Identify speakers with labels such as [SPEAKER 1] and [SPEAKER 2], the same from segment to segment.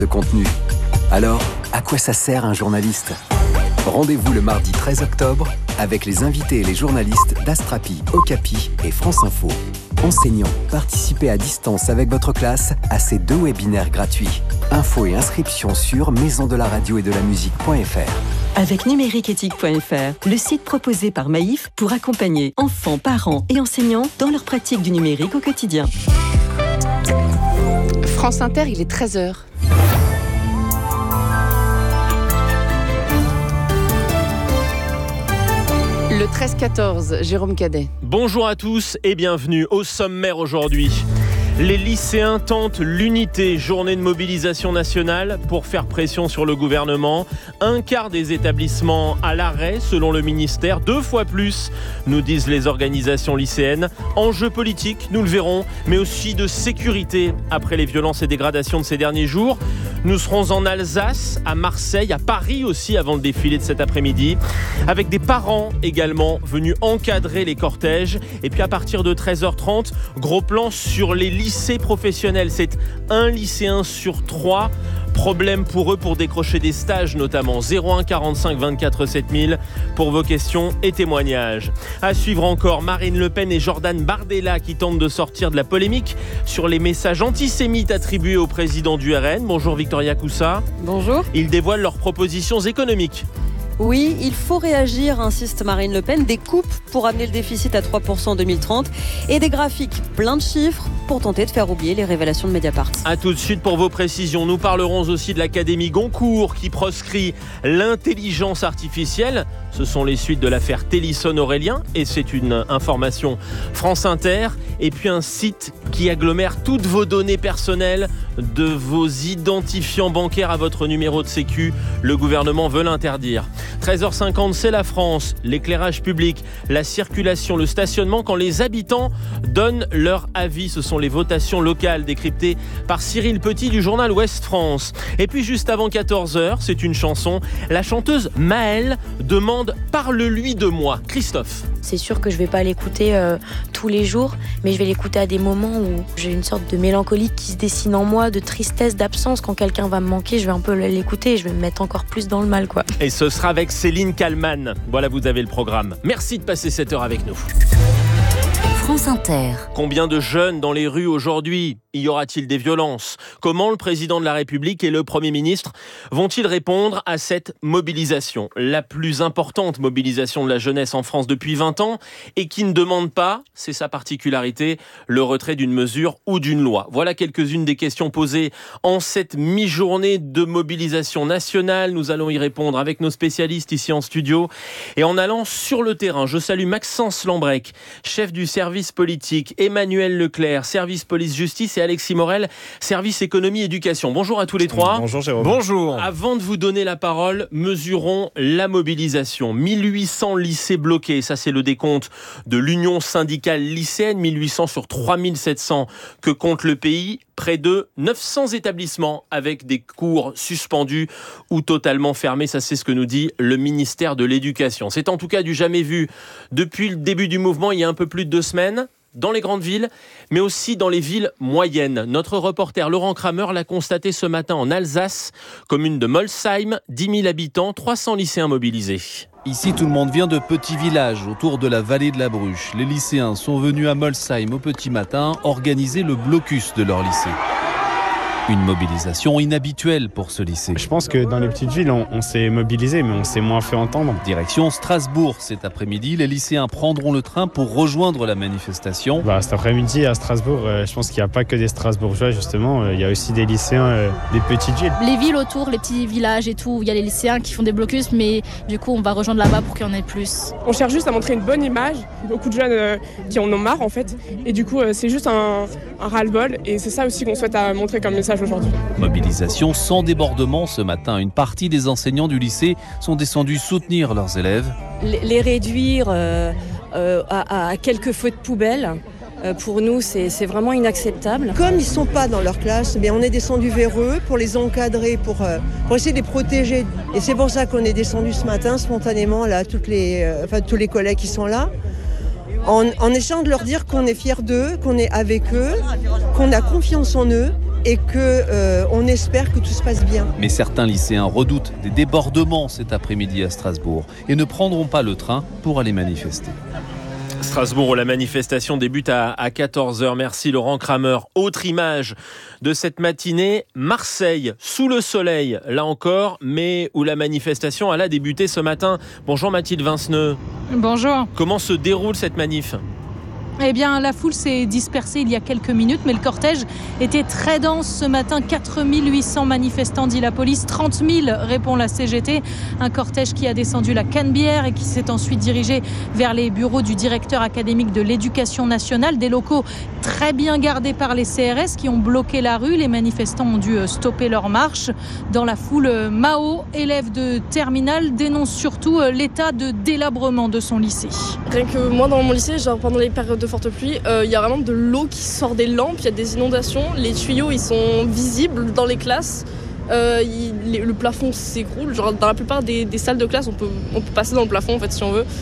[SPEAKER 1] de contenu. Alors, à quoi ça sert un journaliste ? Rendez-vous le mardi 13 octobre avec les invités et les journalistes d'Astrapi, Okapi et France Info. Enseignants, participez à distance avec votre classe à ces 2 webinaires gratuits. Infos et inscriptions sur maisondelaradio-et-de-la-musique.fr.
[SPEAKER 2] Avec numériqueéthique.fr, le site proposé par Maïf pour accompagner enfants, parents et enseignants dans leur pratique du numérique au quotidien.
[SPEAKER 3] France Inter, il est 13h. Le 13-14, Jérôme Cadet.
[SPEAKER 4] Bonjour à tous et bienvenue au sommaire aujourd'hui. Les lycéens tentent l'unité, journée de mobilisation nationale pour faire pression sur le gouvernement. 1/4 des établissements à l'arrêt selon le ministère, 2 fois plus, nous disent les organisations lycéennes. Enjeux politiques, nous le verrons, mais aussi de sécurité après les violences et dégradations de ces derniers jours. Nous serons en Alsace, à Marseille, à Paris aussi avant le défilé de cet après-midi, avec des parents également venus encadrer les cortèges. Et puis à partir de 13h30, gros plan sur les lycées professionnels. C'est 1 lycéen sur 3. Problème pour eux pour décrocher des stages notamment. 01 45 24 7000 pour vos questions et témoignages. À suivre encore, Marine Le Pen et Jordan Bardella qui tentent de sortir de la polémique sur les messages antisémites attribués au président du RN. Bonjour Victoria Coussa.
[SPEAKER 5] Bonjour.
[SPEAKER 4] Ils dévoilent leurs propositions économiques.
[SPEAKER 5] Oui, il faut réagir, insiste Marine Le Pen. Des coupes pour amener le déficit à 3% en 2030 et des graphiques pleins de chiffres pour tenter de faire oublier les révélations de Mediapart.
[SPEAKER 4] A tout de suite pour vos précisions. Nous parlerons aussi de l'Académie Goncourt qui proscrit l'intelligence artificielle. Ce sont les suites de l'affaire Télisson-Aurélien et c'est une information France Inter. Et puis un site qui agglomère toutes vos données personnelles, de vos identifiants bancaires à votre numéro de sécu. Le gouvernement veut l'interdire. 13h50, c'est la France, l'éclairage public, la circulation, le stationnement quand les habitants donnent leur avis. Ce sont les votations locales décryptées par Cyril Petit du journal Ouest France. Et puis juste avant 14h, c'est une chanson. La chanteuse Maëlle demande « Parle-lui de moi ». Christophe.
[SPEAKER 6] C'est sûr que je vais pas l'écouter tous les jours, mais je vais l'écouter à des moments où j'ai une sorte de mélancolie qui se dessine en moi, de tristesse, d'absence. Quand quelqu'un va me manquer, je vais un peu l'écouter et je vais me mettre encore plus dans le mal, quoi.
[SPEAKER 4] Et ce sera avec Céline Kallmann. Voilà, vous avez le programme. Merci de passer cette heure avec nous.
[SPEAKER 7] France Inter.
[SPEAKER 4] Combien de jeunes dans les rues aujourd'hui ? Y aura-t-il des violences ? Comment le président de la République et le Premier ministre vont-ils répondre à cette mobilisation ? La plus importante mobilisation de la jeunesse en France depuis 20 ans et qui ne demande pas, c'est sa particularité, le retrait d'une mesure ou d'une loi. Voilà quelques-unes des questions posées en cette mi-journée de mobilisation nationale. Nous allons y répondre avec nos spécialistes ici en studio et en allant sur le terrain. Je salue Maxence Lambrec, chef du service politique, Emmanuel Leclerc, service police-justice et Alexis Morel, service économie-éducation. Bonjour à tous les trois.
[SPEAKER 8] Bonjour Jérôme.
[SPEAKER 4] Bonjour. Avant de vous donner la parole, mesurons la mobilisation. 1800 lycées bloqués, ça c'est le décompte de l'Union syndicale lycéenne, 1800 sur 3700 que compte le pays. Près de 900 établissements avec des cours suspendus ou totalement fermés. Ça, c'est ce que nous dit le ministère de l'Éducation. C'est en tout cas du jamais vu depuis le début du mouvement, il y a un peu plus de 2 semaines, dans les grandes villes, mais aussi dans les villes moyennes. Notre reporter Laurent Kramer l'a constaté ce matin en Alsace, commune de Molsheim, 10 000 habitants, 300 lycéens mobilisés.
[SPEAKER 9] Ici, tout le monde vient de petits villages autour de la vallée de la Bruche. Les lycéens sont venus à Molsheim au petit matin organiser le blocus de leur lycée. Une mobilisation inhabituelle pour ce lycée.
[SPEAKER 8] Je pense que dans les petites villes, on s'est mobilisé, mais on s'est moins fait entendre.
[SPEAKER 9] Direction Strasbourg cet après-midi. Les lycéens prendront le train pour rejoindre la manifestation.
[SPEAKER 8] Cet après-midi à Strasbourg, je pense qu'il n'y a pas que des Strasbourgeois, justement. Il y a aussi des lycéens des petites villes.
[SPEAKER 10] Les villes autour, les petits villages et tout, il y a les lycéens qui font des blocus, mais du coup, on va rejoindre là-bas pour qu'il y en ait plus.
[SPEAKER 11] On cherche juste à montrer une bonne image. Beaucoup de jeunes qui en ont marre, en fait. Et du coup, c'est juste un ras-le-bol. Et c'est ça aussi qu'on souhaite montrer comme message aujourd'hui.
[SPEAKER 9] Mobilisation sans débordement ce matin. Une partie des enseignants du lycée sont descendus soutenir leurs élèves.
[SPEAKER 12] Les réduire à quelques feux de poubelle, pour nous, c'est vraiment inacceptable.
[SPEAKER 13] Comme ils ne sont pas dans leur classe, on est descendu vers eux pour les encadrer, pour essayer de les protéger. Et c'est pour ça qu'on est descendu ce matin spontanément, là, tous les collègues qui sont là. En essayant de leur dire qu'on est fiers d'eux, qu'on est avec eux, qu'on a confiance en eux et qu'on espère que tout se passe bien.
[SPEAKER 9] Mais certains lycéens redoutent des débordements cet après-midi à Strasbourg et ne prendront pas le train pour aller manifester.
[SPEAKER 4] Strasbourg, où la manifestation débute à 14h. Merci Laurent Kramer. Autre image de cette matinée, Marseille, sous le soleil, là encore, mais où la manifestation a débuté ce matin. Bonjour Mathilde Vinceneux.
[SPEAKER 14] Bonjour.
[SPEAKER 4] Comment se déroule cette manif ?
[SPEAKER 14] Eh bien, la foule s'est dispersée il y a quelques minutes, mais le cortège était très dense ce matin. 4800 manifestants, dit la police. 30 000, répond la CGT. Un cortège qui a descendu la Canebière et qui s'est ensuite dirigé vers les bureaux du directeur académique de l'Éducation nationale. Des locaux très bien gardés par les CRS qui ont bloqué la rue. Les manifestants ont dû stopper leur marche. Dans la foule, Mao, élève de terminale, dénonce surtout l'état de délabrement de son lycée.
[SPEAKER 15] Rien que moi, dans mon lycée, pendant les périodes de forte pluie, il y a vraiment de l'eau qui sort des lampes, il y a des inondations, les tuyaux ils sont visibles dans les classes, le plafond s'écroule, dans la plupart des salles de classe on peut passer dans le plafond en fait si on veut.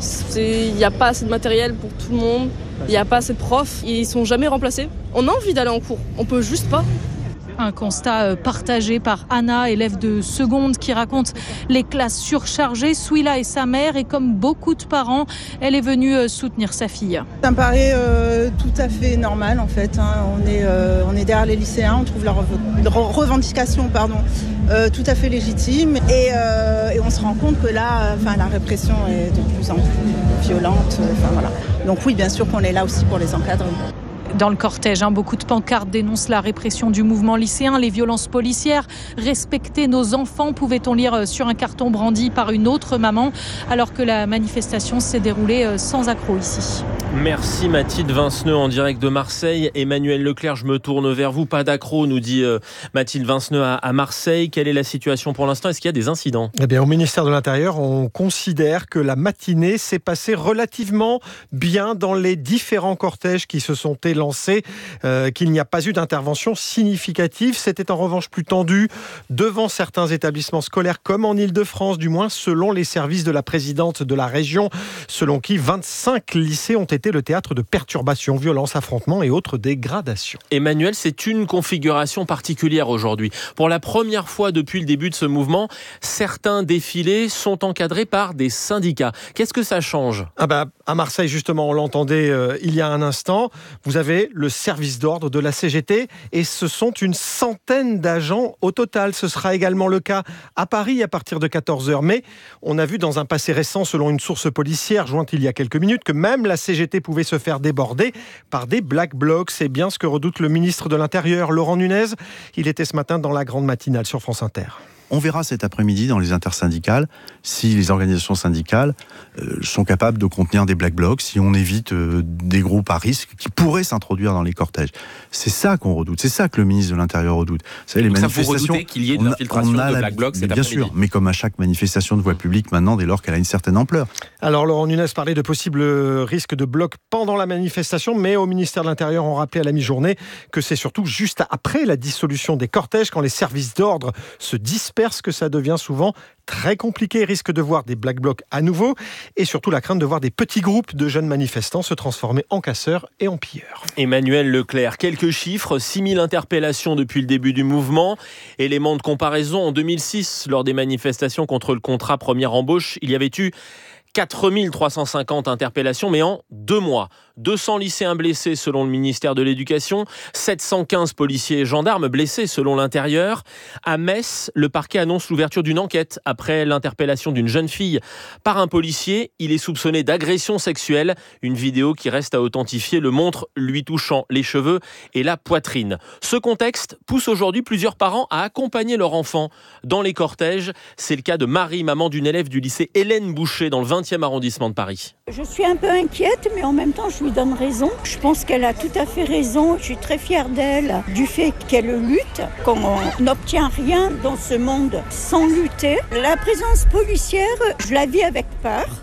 [SPEAKER 15] Il n'y a pas assez de matériel pour tout le monde, il n'y a pas assez de profs, ils sont jamais remplacés. On a envie d'aller en cours, on peut juste pas.
[SPEAKER 14] Un constat partagé par Anna, élève de seconde, qui raconte les classes surchargées. Souila est sa mère et comme beaucoup de parents, elle est venue soutenir sa fille.
[SPEAKER 16] Ça me paraît tout à fait normal en fait. On est derrière les lycéens, on trouve leurs revendications tout à fait légitimes et on se rend compte que là, la répression est de plus en plus violente. Voilà. Donc oui, bien sûr qu'on est là aussi pour les encadrer.
[SPEAKER 14] Dans le cortège, beaucoup de pancartes dénoncent la répression du mouvement lycéen, les violences policières. Respecter nos enfants, pouvait-on lire sur un carton brandi par une autre maman, alors que la manifestation s'est déroulée sans accroc ici.
[SPEAKER 4] Merci Mathilde Vinceneux en direct de Marseille. Emmanuel Leclerc, je me tourne vers vous. Pas d'accroc, nous dit Mathilde Vinceneux à Marseille. Quelle est la situation pour l'instant ? Est-ce qu'il y a des incidents ?
[SPEAKER 17] Eh bien, au ministère de l'Intérieur, on considère que la matinée s'est passée relativement bien dans les différents cortèges qui se sont lancés, qu'il n'y a pas eu d'intervention significative. C'était en revanche plus tendu devant certains établissements scolaires comme en Ile-de-France, du moins selon les services de la présidente de la région, selon qui 25 lycées ont été le théâtre de perturbations, violences, affrontements et autres dégradations.
[SPEAKER 4] Emmanuel, c'est une configuration particulière aujourd'hui. Pour la première fois depuis le début de ce mouvement, certains défilés sont encadrés par des syndicats. Qu'est-ce que ça change ?
[SPEAKER 17] À Marseille, justement, on l'entendait il y a un instant, vous avez le service d'ordre de la CGT et ce sont une centaine d'agents au total. Ce sera également le cas à Paris à partir de 14h. Mais on a vu dans un passé récent, selon une source policière jointe il y a quelques minutes, que même la CGT pouvait se faire déborder par des Black Blocs. C'est bien ce que redoute le ministre de l'Intérieur, Laurent Nunez. Il était ce matin dans la grande matinale sur France Inter.
[SPEAKER 18] On verra cet après-midi dans les intersyndicales si les organisations syndicales sont capables de contenir des Black Blocs, si on évite des groupes à risque qui pourraient s'introduire dans les cortèges. C'est ça qu'on redoute, c'est ça que le ministre de l'Intérieur redoute. Vous savez, les manifestations,
[SPEAKER 4] vous redoutez qu'il y ait de l'infiltration de Black Blocs cet
[SPEAKER 18] bien
[SPEAKER 4] après-midi.
[SPEAKER 18] sûr, mais comme à chaque manifestation de voie publique maintenant, dès lors qu'elle a une certaine ampleur.
[SPEAKER 17] Alors Laurent Nunez parlait de possibles risques de blocs pendant la manifestation, mais au ministère de l'Intérieur, on rappelait à la mi-journée que c'est surtout juste après la dissolution des cortèges, quand les services d'ordre se dispersent, que ça devient souvent très compliqué, risque de voir des Black Blocs à nouveau et surtout la crainte de voir des petits groupes de jeunes manifestants se transformer en casseurs et en pilleurs.
[SPEAKER 4] Emmanuel Leclerc, quelques chiffres, 6000 interpellations depuis le début du mouvement. Élément de comparaison, en 2006, lors des manifestations contre le contrat première embauche, il y avait eu 4350 interpellations, mais en 2 mois. 200 lycéens blessés selon le ministère de l'Éducation, 715 policiers et gendarmes blessés selon l'Intérieur. À Metz, le parquet annonce l'ouverture d'une enquête après l'interpellation d'une jeune fille par un policier. Il est soupçonné d'agression sexuelle. Une vidéo qui reste à authentifier le montre lui touchant les cheveux et la poitrine. Ce contexte pousse aujourd'hui plusieurs parents à accompagner leur enfant dans les cortèges. C'est le cas de Marie, maman d'une élève du lycée Hélène Boucher dans le 20e arrondissement de Paris.
[SPEAKER 19] Je suis un peu inquiète, mais en même temps, je lui donne raison. Je pense qu'elle a tout à fait raison. Je suis très fière d'elle, du fait qu'elle lutte, qu'on n'obtient rien dans ce monde sans lutter. La présence policière, je la vis avec peur.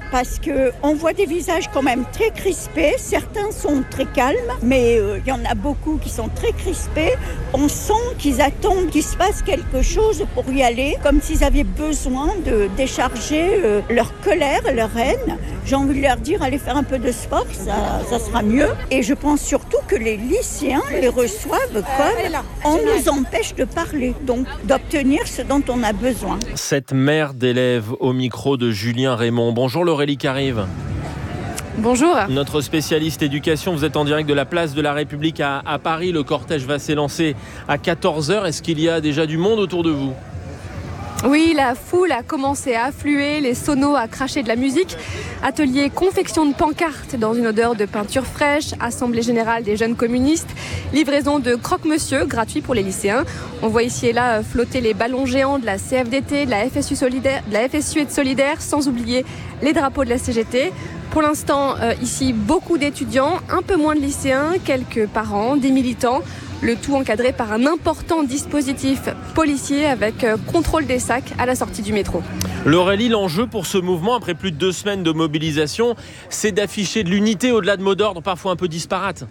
[SPEAKER 19] parce qu'on voit des visages quand même très crispés. Certains sont très calmes, mais il y en a beaucoup qui sont très crispés. On sent qu'ils attendent qu'il se passe quelque chose pour y aller, comme s'ils avaient besoin de décharger leur colère, leur haine. J'ai envie de leur dire, allez faire un peu de sport, ça sera mieux. Et je pense surtout que les lycéens les reçoivent comme on nous empêche de parler, donc d'obtenir ce dont on a besoin.
[SPEAKER 4] Cette mère d'élèves au micro de Julien Raymond. Bonjour Laurélie Carive.
[SPEAKER 20] Bonjour.
[SPEAKER 4] Notre spécialiste éducation, vous êtes en direct de la place de la République à Paris. Le cortège va s'élancer à 14h. Est-ce qu'il y a déjà du monde autour de vous ?
[SPEAKER 20] Oui, la foule a commencé à affluer, les sonos à cracher de la musique, atelier confection de pancartes dans une odeur de peinture fraîche, assemblée générale des jeunes communistes, livraison de croque-monsieur gratuit pour les lycéens. On voit ici et là flotter les ballons géants de la CFDT, de la FSU et de Solidaire, sans oublier les drapeaux de la CGT. Pour l'instant, ici, beaucoup d'étudiants, un peu moins de lycéens, quelques parents, des militants. Le tout encadré par un important dispositif policier avec contrôle des sacs à la sortie du métro.
[SPEAKER 4] Laurélie, l'enjeu pour ce mouvement, après plus de 2 semaines de mobilisation, c'est d'afficher de l'unité au-delà de mots d'ordre parfois un peu disparates.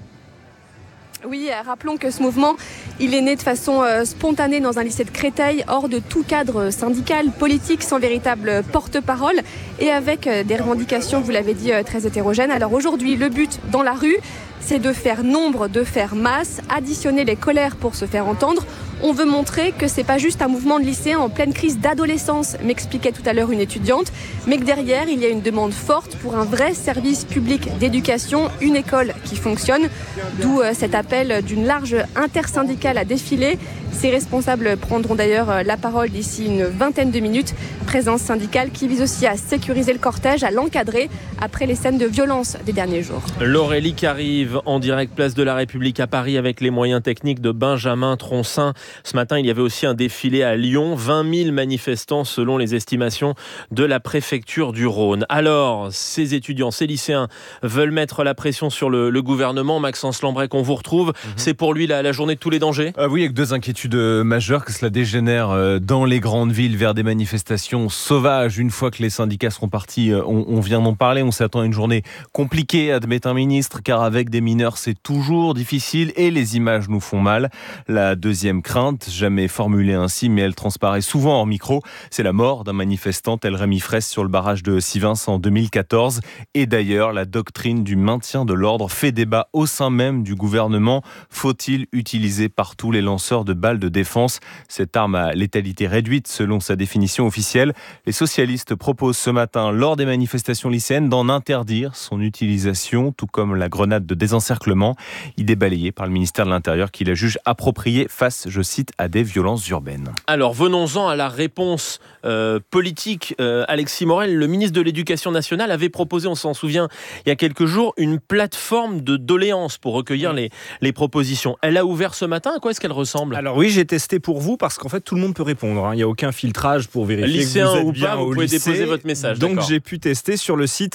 [SPEAKER 20] Oui, rappelons que ce mouvement, il est né de façon spontanée dans un lycée de Créteil, hors de tout cadre syndical, politique, sans véritable porte-parole et avec des revendications, vous l'avez dit, très hétérogènes. Alors aujourd'hui, le but dans la rue, c'est de faire nombre, de faire masse, additionner les colères pour se faire entendre. On veut montrer que c'est pas juste un mouvement de lycéens en pleine crise d'adolescence, m'expliquait tout à l'heure une étudiante, mais que derrière, il y a une demande forte pour un vrai service public d'éducation, une école qui fonctionne, d'où cet appel d'une large intersyndicale à défiler. Ces responsables prendront d'ailleurs la parole d'ici une vingtaine de minutes. Présence syndicale qui vise aussi à sécuriser le cortège, à l'encadrer après les scènes de violence des derniers jours.
[SPEAKER 4] Laurélie Carive en direct place de la République à Paris avec les moyens techniques de Benjamin Troncin. Ce matin, il y avait aussi un défilé à Lyon. 20 000 manifestants selon les estimations de la préfecture du Rhône. Alors, ces étudiants, ces lycéens veulent mettre la pression sur le gouvernement. Maxence Lambrec, on vous retrouve. C'est pour lui la journée de tous les dangers ?
[SPEAKER 21] Oui, avec 2 inquiétudes majeures, que cela dégénère dans les grandes villes vers des manifestations sauvages. Une fois que les syndicats seront partis, on vient d'en parler, on s'attend à une journée compliquée, admet un ministre, car avec des mineurs c'est toujours difficile et les images nous font mal. La deuxième crainte, jamais formulée ainsi, mais elle transparaît souvent hors micro, c'est la mort d'un manifestant tel Rémi Fraisse sur le barrage de Sivins en 2014. Et d'ailleurs, la doctrine du maintien de l'ordre fait débat au sein même du gouvernement. Faut-il utiliser partout les lanceurs de balles de défense, cette arme à létalité réduite selon sa définition officielle? Les socialistes proposent ce matin, lors des manifestations lycéennes, d'en interdire son utilisation, tout comme la grenade de désencerclement, idée balayée par le ministère de l'Intérieur qui la juge appropriée face, je cite, à des violences urbaines.
[SPEAKER 4] Alors venons-en à la réponse politique. Alexis Morel, le ministre de l'Éducation nationale, avait proposé, on s'en souvient, il y a quelques jours, une plateforme de doléances pour recueillir les propositions. Elle a ouvert ce matin, à quoi est-ce qu'elle ressemble ?
[SPEAKER 22] Alors oui, j'ai testé pour vous parce qu'en fait tout le monde peut répondre. Il n'y a aucun filtrage pour vérifier
[SPEAKER 4] lycéen
[SPEAKER 22] que vous êtes
[SPEAKER 4] ou
[SPEAKER 22] bien
[SPEAKER 4] pas, vous
[SPEAKER 22] au
[SPEAKER 4] pouvez
[SPEAKER 22] lycée.
[SPEAKER 4] déposer votre message.
[SPEAKER 22] Donc
[SPEAKER 4] d'accord.
[SPEAKER 22] J'ai pu tester sur le site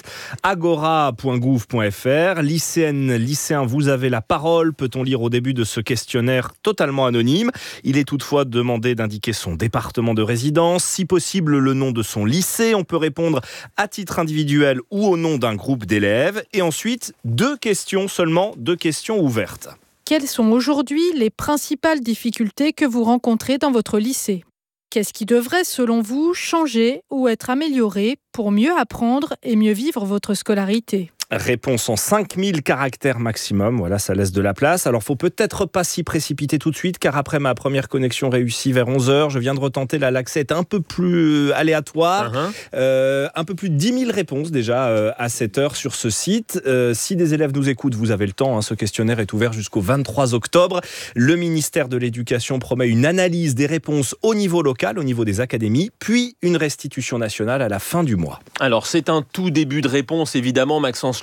[SPEAKER 22] agora.gouv.fr. Lycéennes, lycéens, vous avez la parole. Peut-on lire au début de ce questionnaire totalement anonyme ? Il est toutefois demandé d'indiquer son département de résidence, si possible le nom de son lycée. On peut répondre à titre individuel ou au nom d'un groupe d'élèves. Et ensuite, 2 questions seulement, 2 questions ouvertes.
[SPEAKER 14] Quelles sont aujourd'hui les principales difficultés que vous rencontrez dans votre lycée ? Qu'est-ce qui devrait, selon vous, changer ou être amélioré pour mieux apprendre et mieux vivre votre scolarité ?
[SPEAKER 22] Réponse en 5000 caractères maximum, voilà, ça laisse de la place. Alors, faut peut-être pas s'y précipiter tout de suite, car après ma première connexion réussie vers 11h, je viens de retenter, là, l'accès est un peu plus aléatoire. Un peu plus de 10 000 réponses déjà à cette heure sur ce site. Si des élèves nous écoutent, vous avez le temps, ce questionnaire est ouvert jusqu'au 23 octobre. Le ministère de l'Éducation promet une analyse des réponses au niveau local, au niveau des académies, puis une restitution nationale à la fin du mois.
[SPEAKER 4] Alors, c'est un tout début de réponse, évidemment, Maxence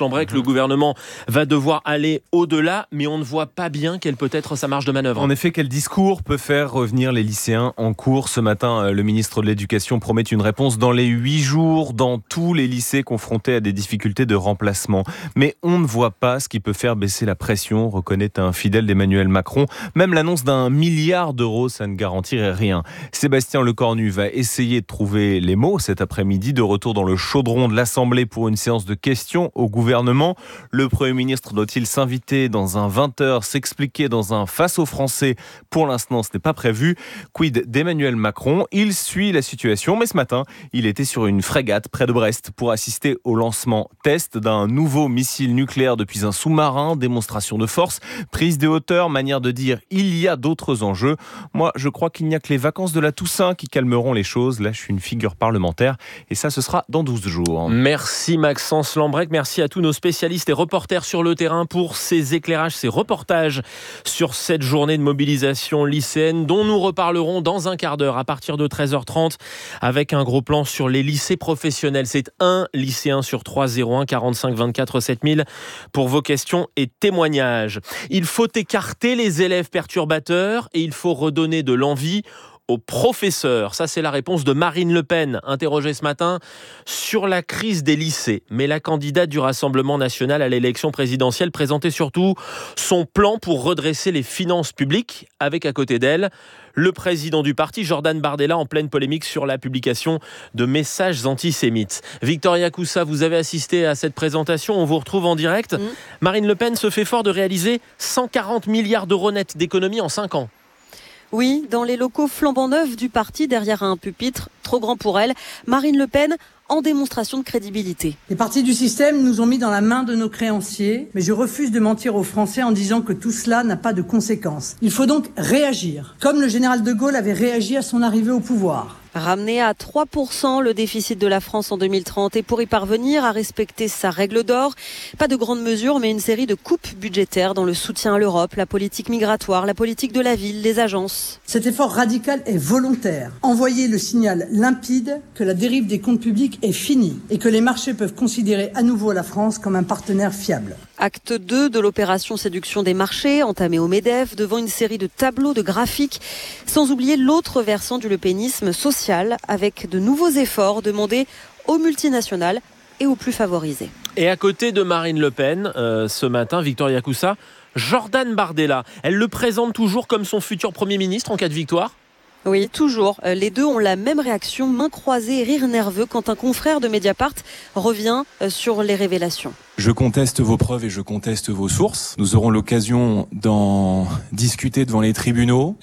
[SPEAKER 4] Lambrecq, le gouvernement va devoir aller au-delà, mais on ne voit pas bien quelle peut être sa marge de manœuvre.
[SPEAKER 21] En effet, quel discours peut faire revenir les lycéens en cours ? Ce matin, le ministre de l'Éducation promet une réponse dans les 8 jours dans tous les lycées confrontés à des difficultés de remplacement. Mais on ne voit pas ce qui peut faire baisser la pression, reconnaît un fidèle d'Emmanuel Macron. Même l'annonce d'1 milliard d'euros, ça ne garantirait rien. Sébastien Lecornu va essayer de trouver les mots cet après-midi, de retour dans le chaudron de l'Assemblée pour une séance de questions au gouvernement. Le Premier ministre doit-il s'inviter dans un 20h, s'expliquer dans un face aux Français ? Pour l'instant, ce n'est pas prévu. Quid d'Emmanuel Macron ? Il suit la situation, mais ce matin, il était sur une frégate près de Brest pour assister au lancement test d'un nouveau missile nucléaire depuis un sous-marin, démonstration de force, prise de hauteur, manière de dire il y a d'autres enjeux. Moi, je crois qu'il n'y a que les vacances de la Toussaint qui calmeront les choses. Là, je suis une figure parlementaire et ça, ce sera dans 12 jours.
[SPEAKER 4] Merci Maxence Lambrecq, merci à tous nos spécialistes et reporters sur le terrain pour ces éclairages, ces reportages sur cette journée de mobilisation lycéenne dont nous reparlerons dans un quart d'heure à partir de 13h30 avec un gros plan sur les lycées professionnels. C'est un lycéen sur 3, 01 45 24 7000 pour vos questions et témoignages. Il faut écarter les élèves perturbateurs et il faut redonner de l'envie aux professeurs. Ça, c'est la réponse de Marine Le Pen, interrogée ce matin sur la crise des lycées. Mais la candidate du Rassemblement national à l'élection présidentielle présentait surtout son plan pour redresser les finances publiques, avec à côté d'elle le président du parti, Jordan Bardella, en pleine polémique sur la publication de messages antisémites. Victoria Coussa, vous avez assisté à cette présentation, on vous retrouve en direct. Marine Le Pen se fait fort de réaliser 140 milliards d'euros nets d'économies en 5 ans.
[SPEAKER 5] Oui, dans les locaux flambant neufs du parti, derrière un pupitre trop grand pour elle, Marine Le Pen en démonstration de crédibilité.
[SPEAKER 1] Les partis du système nous ont mis dans la main de nos créanciers, mais je refuse de mentir aux Français en disant que tout cela n'a pas de conséquences. Il faut donc réagir, comme le général de Gaulle avait réagi à son arrivée au pouvoir.
[SPEAKER 5] Ramener à 3% le déficit de la France en 2030 et pour y parvenir à respecter sa règle d'or, pas de grandes mesures mais une série de coupes budgétaires dans le soutien à l'Europe, la politique migratoire, la politique de la ville, les agences.
[SPEAKER 1] Cet effort radical est volontaire. Envoyer le signal limpide que la dérive des comptes publics est finie et que les marchés peuvent considérer à nouveau la France comme un partenaire fiable.
[SPEAKER 5] Acte 2 de l'opération séduction des marchés, entamée au MEDEF, devant une série de tableaux, de graphiques, sans oublier l'autre versant du lepénisme social, avec de nouveaux efforts demandés aux multinationales et aux plus favorisés.
[SPEAKER 4] Et à côté de Marine Le Pen, ce matin, Victoria Coussa, Jordan Bardella, elle le présente toujours comme son futur Premier ministre en cas de victoire ?
[SPEAKER 5] Oui, toujours. Les deux ont la même réaction, main croisée et rire nerveux quand un confrère de Mediapart revient sur les révélations.
[SPEAKER 2] Je conteste vos preuves et je conteste vos sources. Nous aurons l'occasion d'en discuter devant les tribunaux.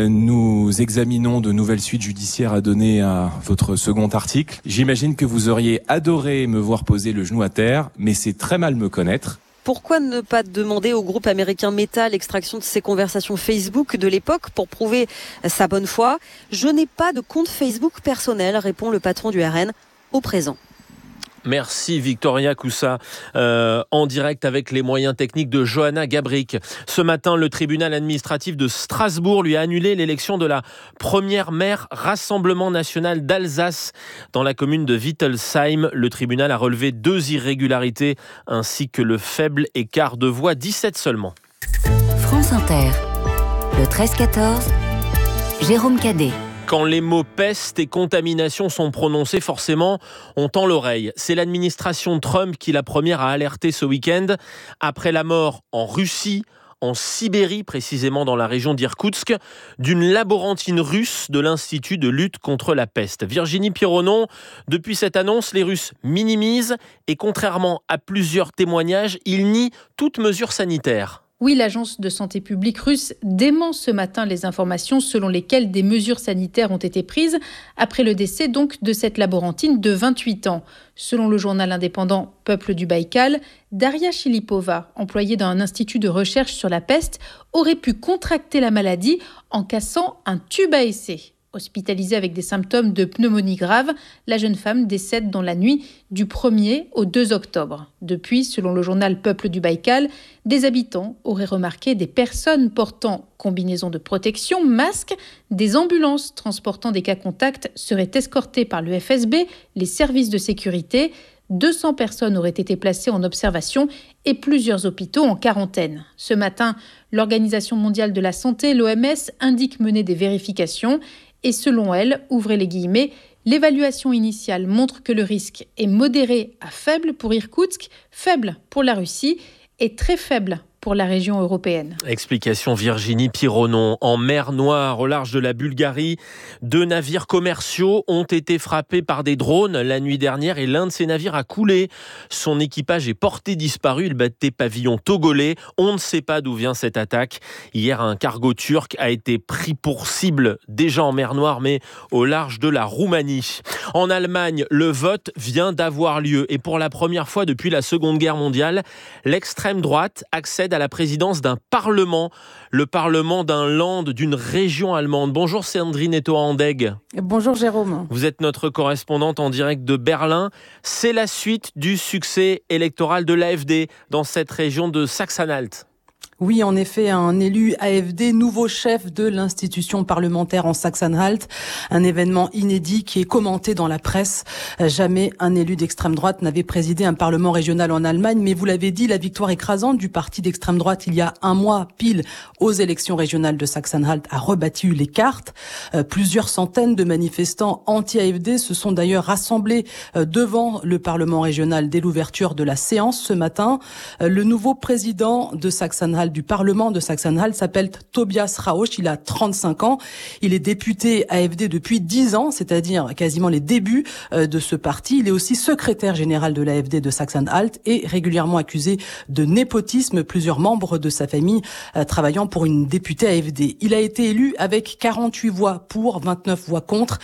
[SPEAKER 2] Nous examinons de nouvelles suites judiciaires à donner à votre second article. J'imagine que vous auriez adoré me voir poser le genou à terre, mais c'est très mal me connaître.
[SPEAKER 5] Pourquoi ne pas demander au groupe américain Meta l'extraction de ses conversations Facebook de l'époque pour prouver sa bonne foi ? Je n'ai pas de compte Facebook personnel, répond le patron du RN au présent.
[SPEAKER 4] Merci Victoria Coussa, en direct avec les moyens techniques de Johanna Gabrick. Ce matin, le tribunal administratif de Strasbourg lui a annulé l'élection de la première maire Rassemblement national d'Alsace dans la commune de Wittelsheim. Le tribunal a relevé 2 irrégularités ainsi que le faible écart de voix, 17 seulement.
[SPEAKER 7] France Inter, le 13-14, Jérôme Cadet.
[SPEAKER 4] Quand les mots peste et contamination sont prononcés, forcément, on tend l'oreille. C'est l'administration Trump qui la première a alerté ce week-end après la mort en Russie, en Sibérie, précisément dans la région d'Irkoutsk, d'une laborantine russe de l'Institut de lutte contre la peste. Virginie Pironon, depuis cette annonce, les Russes minimisent et contrairement à plusieurs témoignages, ils nient toute mesure sanitaire.
[SPEAKER 23] Oui, l'agence de santé publique russe dément ce matin les informations selon lesquelles des mesures sanitaires ont été prises après le décès donc de cette laborantine de 28 ans. Selon le journal indépendant Peuple du Baïkal, Daria Chilipova, employée dans un institut de recherche sur la peste, aurait pu contracter la maladie en cassant un tube à essai. Hospitalisée avec des symptômes de pneumonie grave, la jeune femme décède dans la nuit du 1er au 2 octobre. Depuis, selon le journal Peuple du Baïkal, des habitants auraient remarqué des personnes portant combinaison de protection, masques, des ambulances transportant des cas contacts seraient escortées par le FSB, les services de sécurité. 200 personnes auraient été placées en observation et plusieurs hôpitaux en quarantaine. Ce matin, l'Organisation mondiale de la santé, l'OMS, indique mener des vérifications et selon elle, ouvrez les guillemets, l'évaluation initiale montre que le risque est modéré à faible pour Irkoutsk, faible pour la Russie et très faible pour la région européenne.
[SPEAKER 4] Explication Virginie Pironon. En mer Noire, au large de la Bulgarie, 2 navires commerciaux ont été frappés par des drones la nuit dernière et l'un de ces navires a coulé. Son équipage est porté disparu. Il battait pavillon togolais. On ne sait pas d'où vient cette attaque. Hier, un cargo turc a été pris pour cible, déjà en mer Noire, mais au large de la Roumanie. En Allemagne, le vote vient d'avoir lieu et pour la première fois depuis la Seconde Guerre mondiale, l'extrême droite accède à la présidence d'un parlement, le parlement d'un land, d'une région allemande. Bonjour Sandrine Etoa-Andegg.
[SPEAKER 3] Bonjour Jérôme.
[SPEAKER 4] Vous êtes notre correspondante en direct de Berlin. C'est la suite du succès électoral de l'AfD dans cette région de Saxe-Anhalt.
[SPEAKER 3] Oui, en effet, un élu AfD, nouveau chef de l'institution parlementaire en Saxe-Anhalt. Un événement inédit qui est commenté dans la presse. Jamais un élu d'extrême droite n'avait présidé un parlement régional en Allemagne. Mais vous l'avez dit, la victoire écrasante du parti d'extrême droite il y a un mois pile aux élections régionales de Saxe-Anhalt a rebattu les cartes. Plusieurs centaines de manifestants anti-AfD se sont d'ailleurs rassemblés devant le parlement régional dès l'ouverture de la séance ce matin. Le nouveau président de Saxe-Anhalt, du Parlement de Saxe-Anhalt, s'appelle Tobias Rauch. Il a 35 ans. Il est député AfD depuis 10 ans, c'est-à-dire quasiment les débuts de ce parti. Il est aussi secrétaire général de l'AfD de Saxe-Anhalt et régulièrement accusé de népotisme, plusieurs membres de sa famille travaillant pour une députée AfD. Il a été élu avec 48 voix pour, 29 voix contre.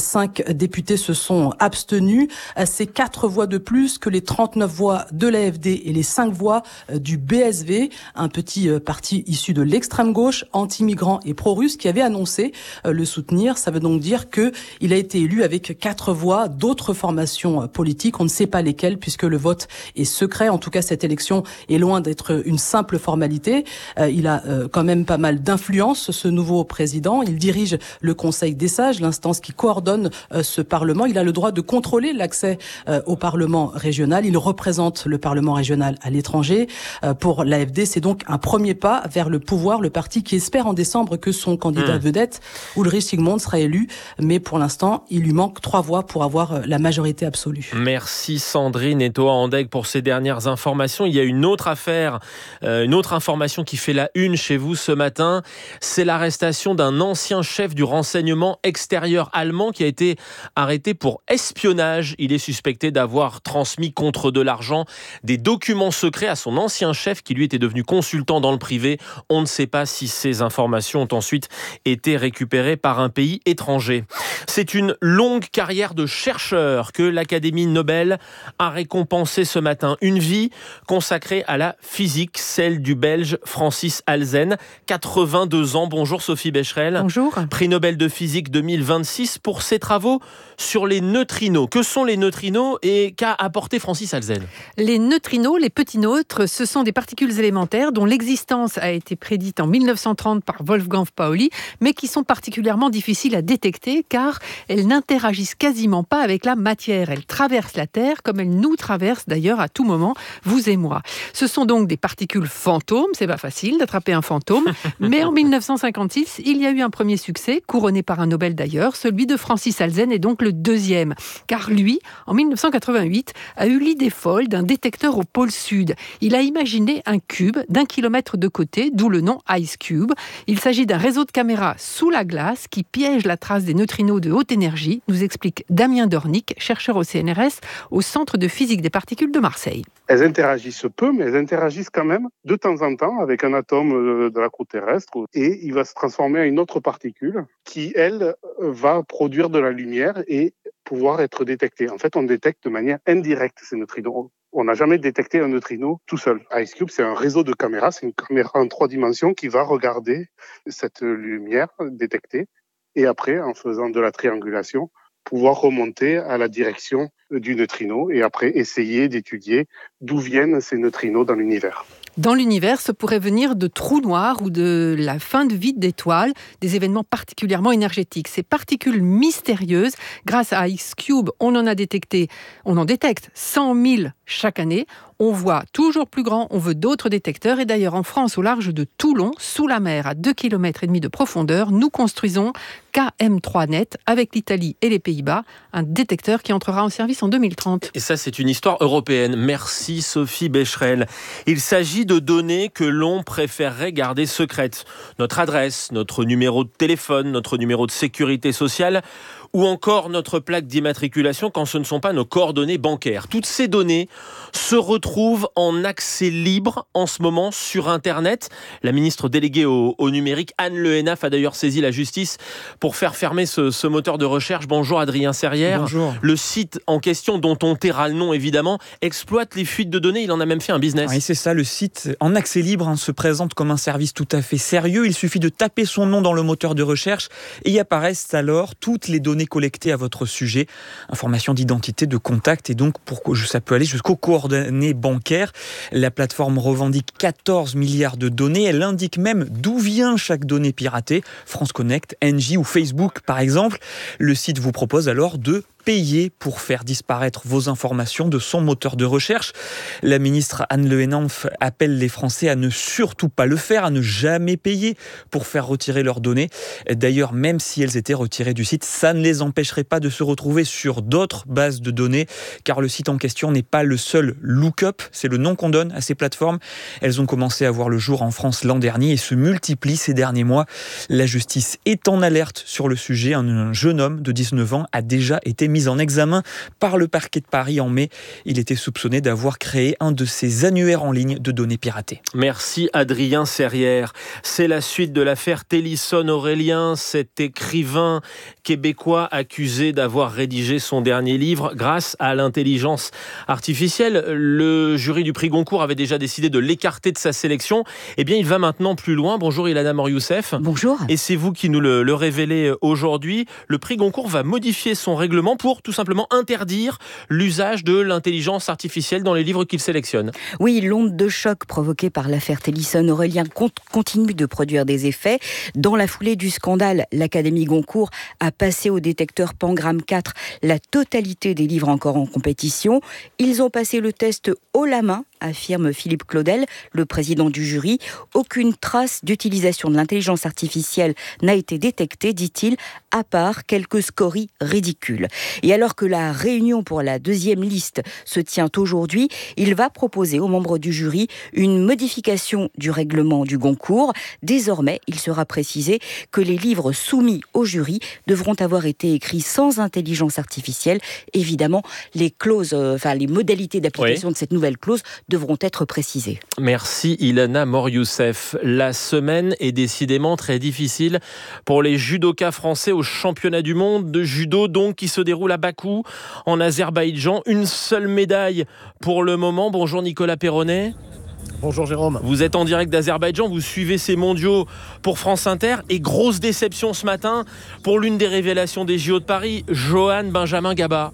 [SPEAKER 3] 5 députés se sont abstenus. C'est 4 voix de plus que les 39 voix de l'AfD et les 5 voix du BSV, un petit parti issu de l'extrême gauche, anti-migrant et pro-russe, qui avait annoncé le soutenir. Ça veut donc dire que il a été élu avec 4 voix d'autres formations politiques. On ne sait pas lesquelles puisque le vote est secret. En tout cas, cette élection est loin d'être une simple formalité. Il a quand même pas mal d'influence, ce nouveau président. Il dirige le Conseil des sages, l'instance qui coordonne ce Parlement. Il a le droit de contrôler l'accès au Parlement régional. Il représente le Parlement régional à l'étranger. Pour l'AfD, c'est donc un premier pas vers le pouvoir, le parti qui espère en décembre que son candidat vedette, Ulrich Sigmund, sera élu. Mais pour l'instant, il lui manque 3 voix pour avoir la majorité absolue.
[SPEAKER 4] Merci Sandrine Etoa-Andegg pour ces dernières informations. Il y a une autre affaire, une autre information qui fait la une chez vous ce matin. C'est l'arrestation d'un ancien chef du renseignement extérieur allemand qui a été arrêté pour espionnage. Il est suspecté d'avoir transmis contre de l'argent des documents secrets à son ancien chef qui lui était devenu consultant dans le privé. On ne sait pas si ces informations ont ensuite été récupérées par un pays étranger. C'est une longue carrière de chercheur que l'Académie Nobel a récompensée ce matin. Une vie consacrée à la physique, celle du Belge Francis Halzen, 82 ans. Bonjour Sophie Becherel.
[SPEAKER 23] Bonjour.
[SPEAKER 4] Prix Nobel de physique 2026 pour ses travaux sur les neutrinos. Que sont les neutrinos et qu'a apporté Francis Halzen ?
[SPEAKER 6] Les neutrinos, les petits neutres, ce sont des particules élémentaires dont l'existence a été prédite en 1930 par Wolfgang Pauli, mais qui sont particulièrement difficiles à détecter car elles n'interagissent quasiment pas avec la matière. Elles traversent la Terre comme elles nous traversent d'ailleurs à tout moment, vous et moi. Ce sont donc des particules fantômes, c'est pas facile d'attraper un fantôme, mais en 1956, il y a eu un premier succès, couronné par un Nobel d'ailleurs, celui de Francis Halzen est donc le deuxième, car lui, en 1988, a eu l'idée folle d'un détecteur au pôle sud. Il a imaginé un cube d'1 kilomètre de côté, d'où le nom Ice Cube. Il s'agit d'un réseau de caméras sous la glace qui piège la trace des neutrinos de haute énergie, nous explique Damien Dornick, chercheur au CNRS, au Centre de physique des particules de Marseille.
[SPEAKER 8] Elles interagissent peu, mais elles interagissent quand même de temps en temps avec un atome de la croûte terrestre et il va se transformer en une autre particule qui, elle, va produire de la lumière et pouvoir être détectée. En fait, on détecte de manière indirecte ces neutrinos. On n'a jamais détecté un neutrino tout seul. Ice Cube, c'est un réseau de caméras, c'est une caméra en 3 dimensions qui va regarder cette lumière détectée et après, en faisant de la triangulation, pouvoir remonter à la direction du neutrino et après essayer d'étudier d'où viennent ces neutrinos dans l'univers.
[SPEAKER 6] Dans l'univers, ce pourrait venir de trous noirs ou de la fin de vie d'étoiles, des événements particulièrement énergétiques. Ces particules mystérieuses, grâce à Ice Cube, on en détecte 100 000 chaque année. On voit toujours plus grand, on veut d'autres détecteurs. Et d'ailleurs, en France, au large de Toulon, sous la mer, à 2,5 km de profondeur, nous construisons KM3Net avec l'Italie et les Pays-Bas, un détecteur qui entrera en service en 2030.
[SPEAKER 4] Et ça, c'est une histoire européenne. Merci Sophie Becherel. Il s'agit de données que l'on préférerait garder secrètes. Notre adresse, notre numéro de téléphone, notre numéro de sécurité sociale ou encore notre plaque d'immatriculation quand ce ne sont pas nos coordonnées bancaires. Toutes ces données se retrouvent en accès libre en ce moment sur Internet. La ministre déléguée au numérique, Anne Le Hénaff, a d'ailleurs saisi la justice pour faire fermer ce moteur de recherche. Bonjour Adrien Serrière.
[SPEAKER 10] Bonjour.
[SPEAKER 4] Le site en question, dont on taira le nom évidemment, exploite les fuites de données. Il en a même fait un business.
[SPEAKER 10] Oui, c'est ça. Le site en accès libre se présente comme un service tout à fait sérieux. Il suffit de taper son nom dans le moteur de recherche et y apparaissent alors toutes les données collectées à votre sujet, informations d'identité, de contact, et donc ça peut aller jusqu'aux coordonnées bancaires. La plateforme revendique 14 milliards de données. Elle indique même d'où vient chaque donnée piratée. France Connect, Engie ou Facebook par exemple. Le site vous propose alors de payer pour faire disparaître vos informations de son moteur de recherche. La ministre Anne Le Hénaff appelle les Français à ne surtout pas le faire, à ne jamais payer pour faire retirer leurs données. D'ailleurs, même si elles étaient retirées du site, ça ne les empêcherait pas de se retrouver sur d'autres bases de données, car le site en question n'est pas le seul lookup, c'est le nom qu'on donne à ces plateformes. Elles ont commencé à voir le jour en France l'an dernier et se multiplient ces derniers mois. La justice est en alerte sur le sujet. Un jeune homme de 19 ans a déjà été mis en examen par le parquet de Paris en mai. Il était soupçonné d'avoir créé un de ces annuaires en ligne de données piratées.
[SPEAKER 4] Merci Adrien Serrière. C'est la suite de l'affaire Télisson-Aurélien, cet écrivain québécois accusé d'avoir rédigé son dernier livre grâce à l'intelligence artificielle. Le jury du prix Goncourt avait déjà décidé de l'écarter de sa sélection. Eh bien, il va maintenant plus loin. Bonjour Ilana Mor-Youssef.
[SPEAKER 11] Bonjour.
[SPEAKER 4] Et c'est vous qui nous le révélez aujourd'hui. Le prix Goncourt va modifier son règlement pour tout simplement interdire l'usage de l'intelligence artificielle dans les livres qu'il sélectionne.
[SPEAKER 11] Oui, l'onde de choc provoquée par l'affaire Télisson-Aurélien continue de produire des effets. Dans la foulée du scandale, l'Académie Goncourt a passé au détecteur Pangram 4 la totalité des livres encore en compétition. Ils ont passé le test haut la main, affirme Philippe Claudel, le président du jury. Aucune trace d'utilisation de l'intelligence artificielle n'a été détectée, dit-il, à part quelques scories ridicules. Et alors que la réunion pour la deuxième liste se tient aujourd'hui, il va proposer aux membres du jury une modification du règlement du Goncourt. Désormais, il sera précisé que les livres soumis au jury devront avoir été écrits sans intelligence artificielle. Évidemment, les clauses, les modalités d'application de cette nouvelle clause devront être précisées.
[SPEAKER 4] Merci Ilana Mor-Youssef. La semaine est décidément très difficile pour les judokas français au championnat du monde de judo, donc qui se déroule à Bakou, en Azerbaïdjan. Une seule médaille pour le moment. Bonjour Nicolas Perronnet.
[SPEAKER 12] Bonjour Jérôme.
[SPEAKER 4] Vous êtes en direct d'Azerbaïdjan, vous suivez ces mondiaux pour France Inter et grosse déception ce matin pour l'une des révélations des JO de Paris, Johan Benjamin Gaba.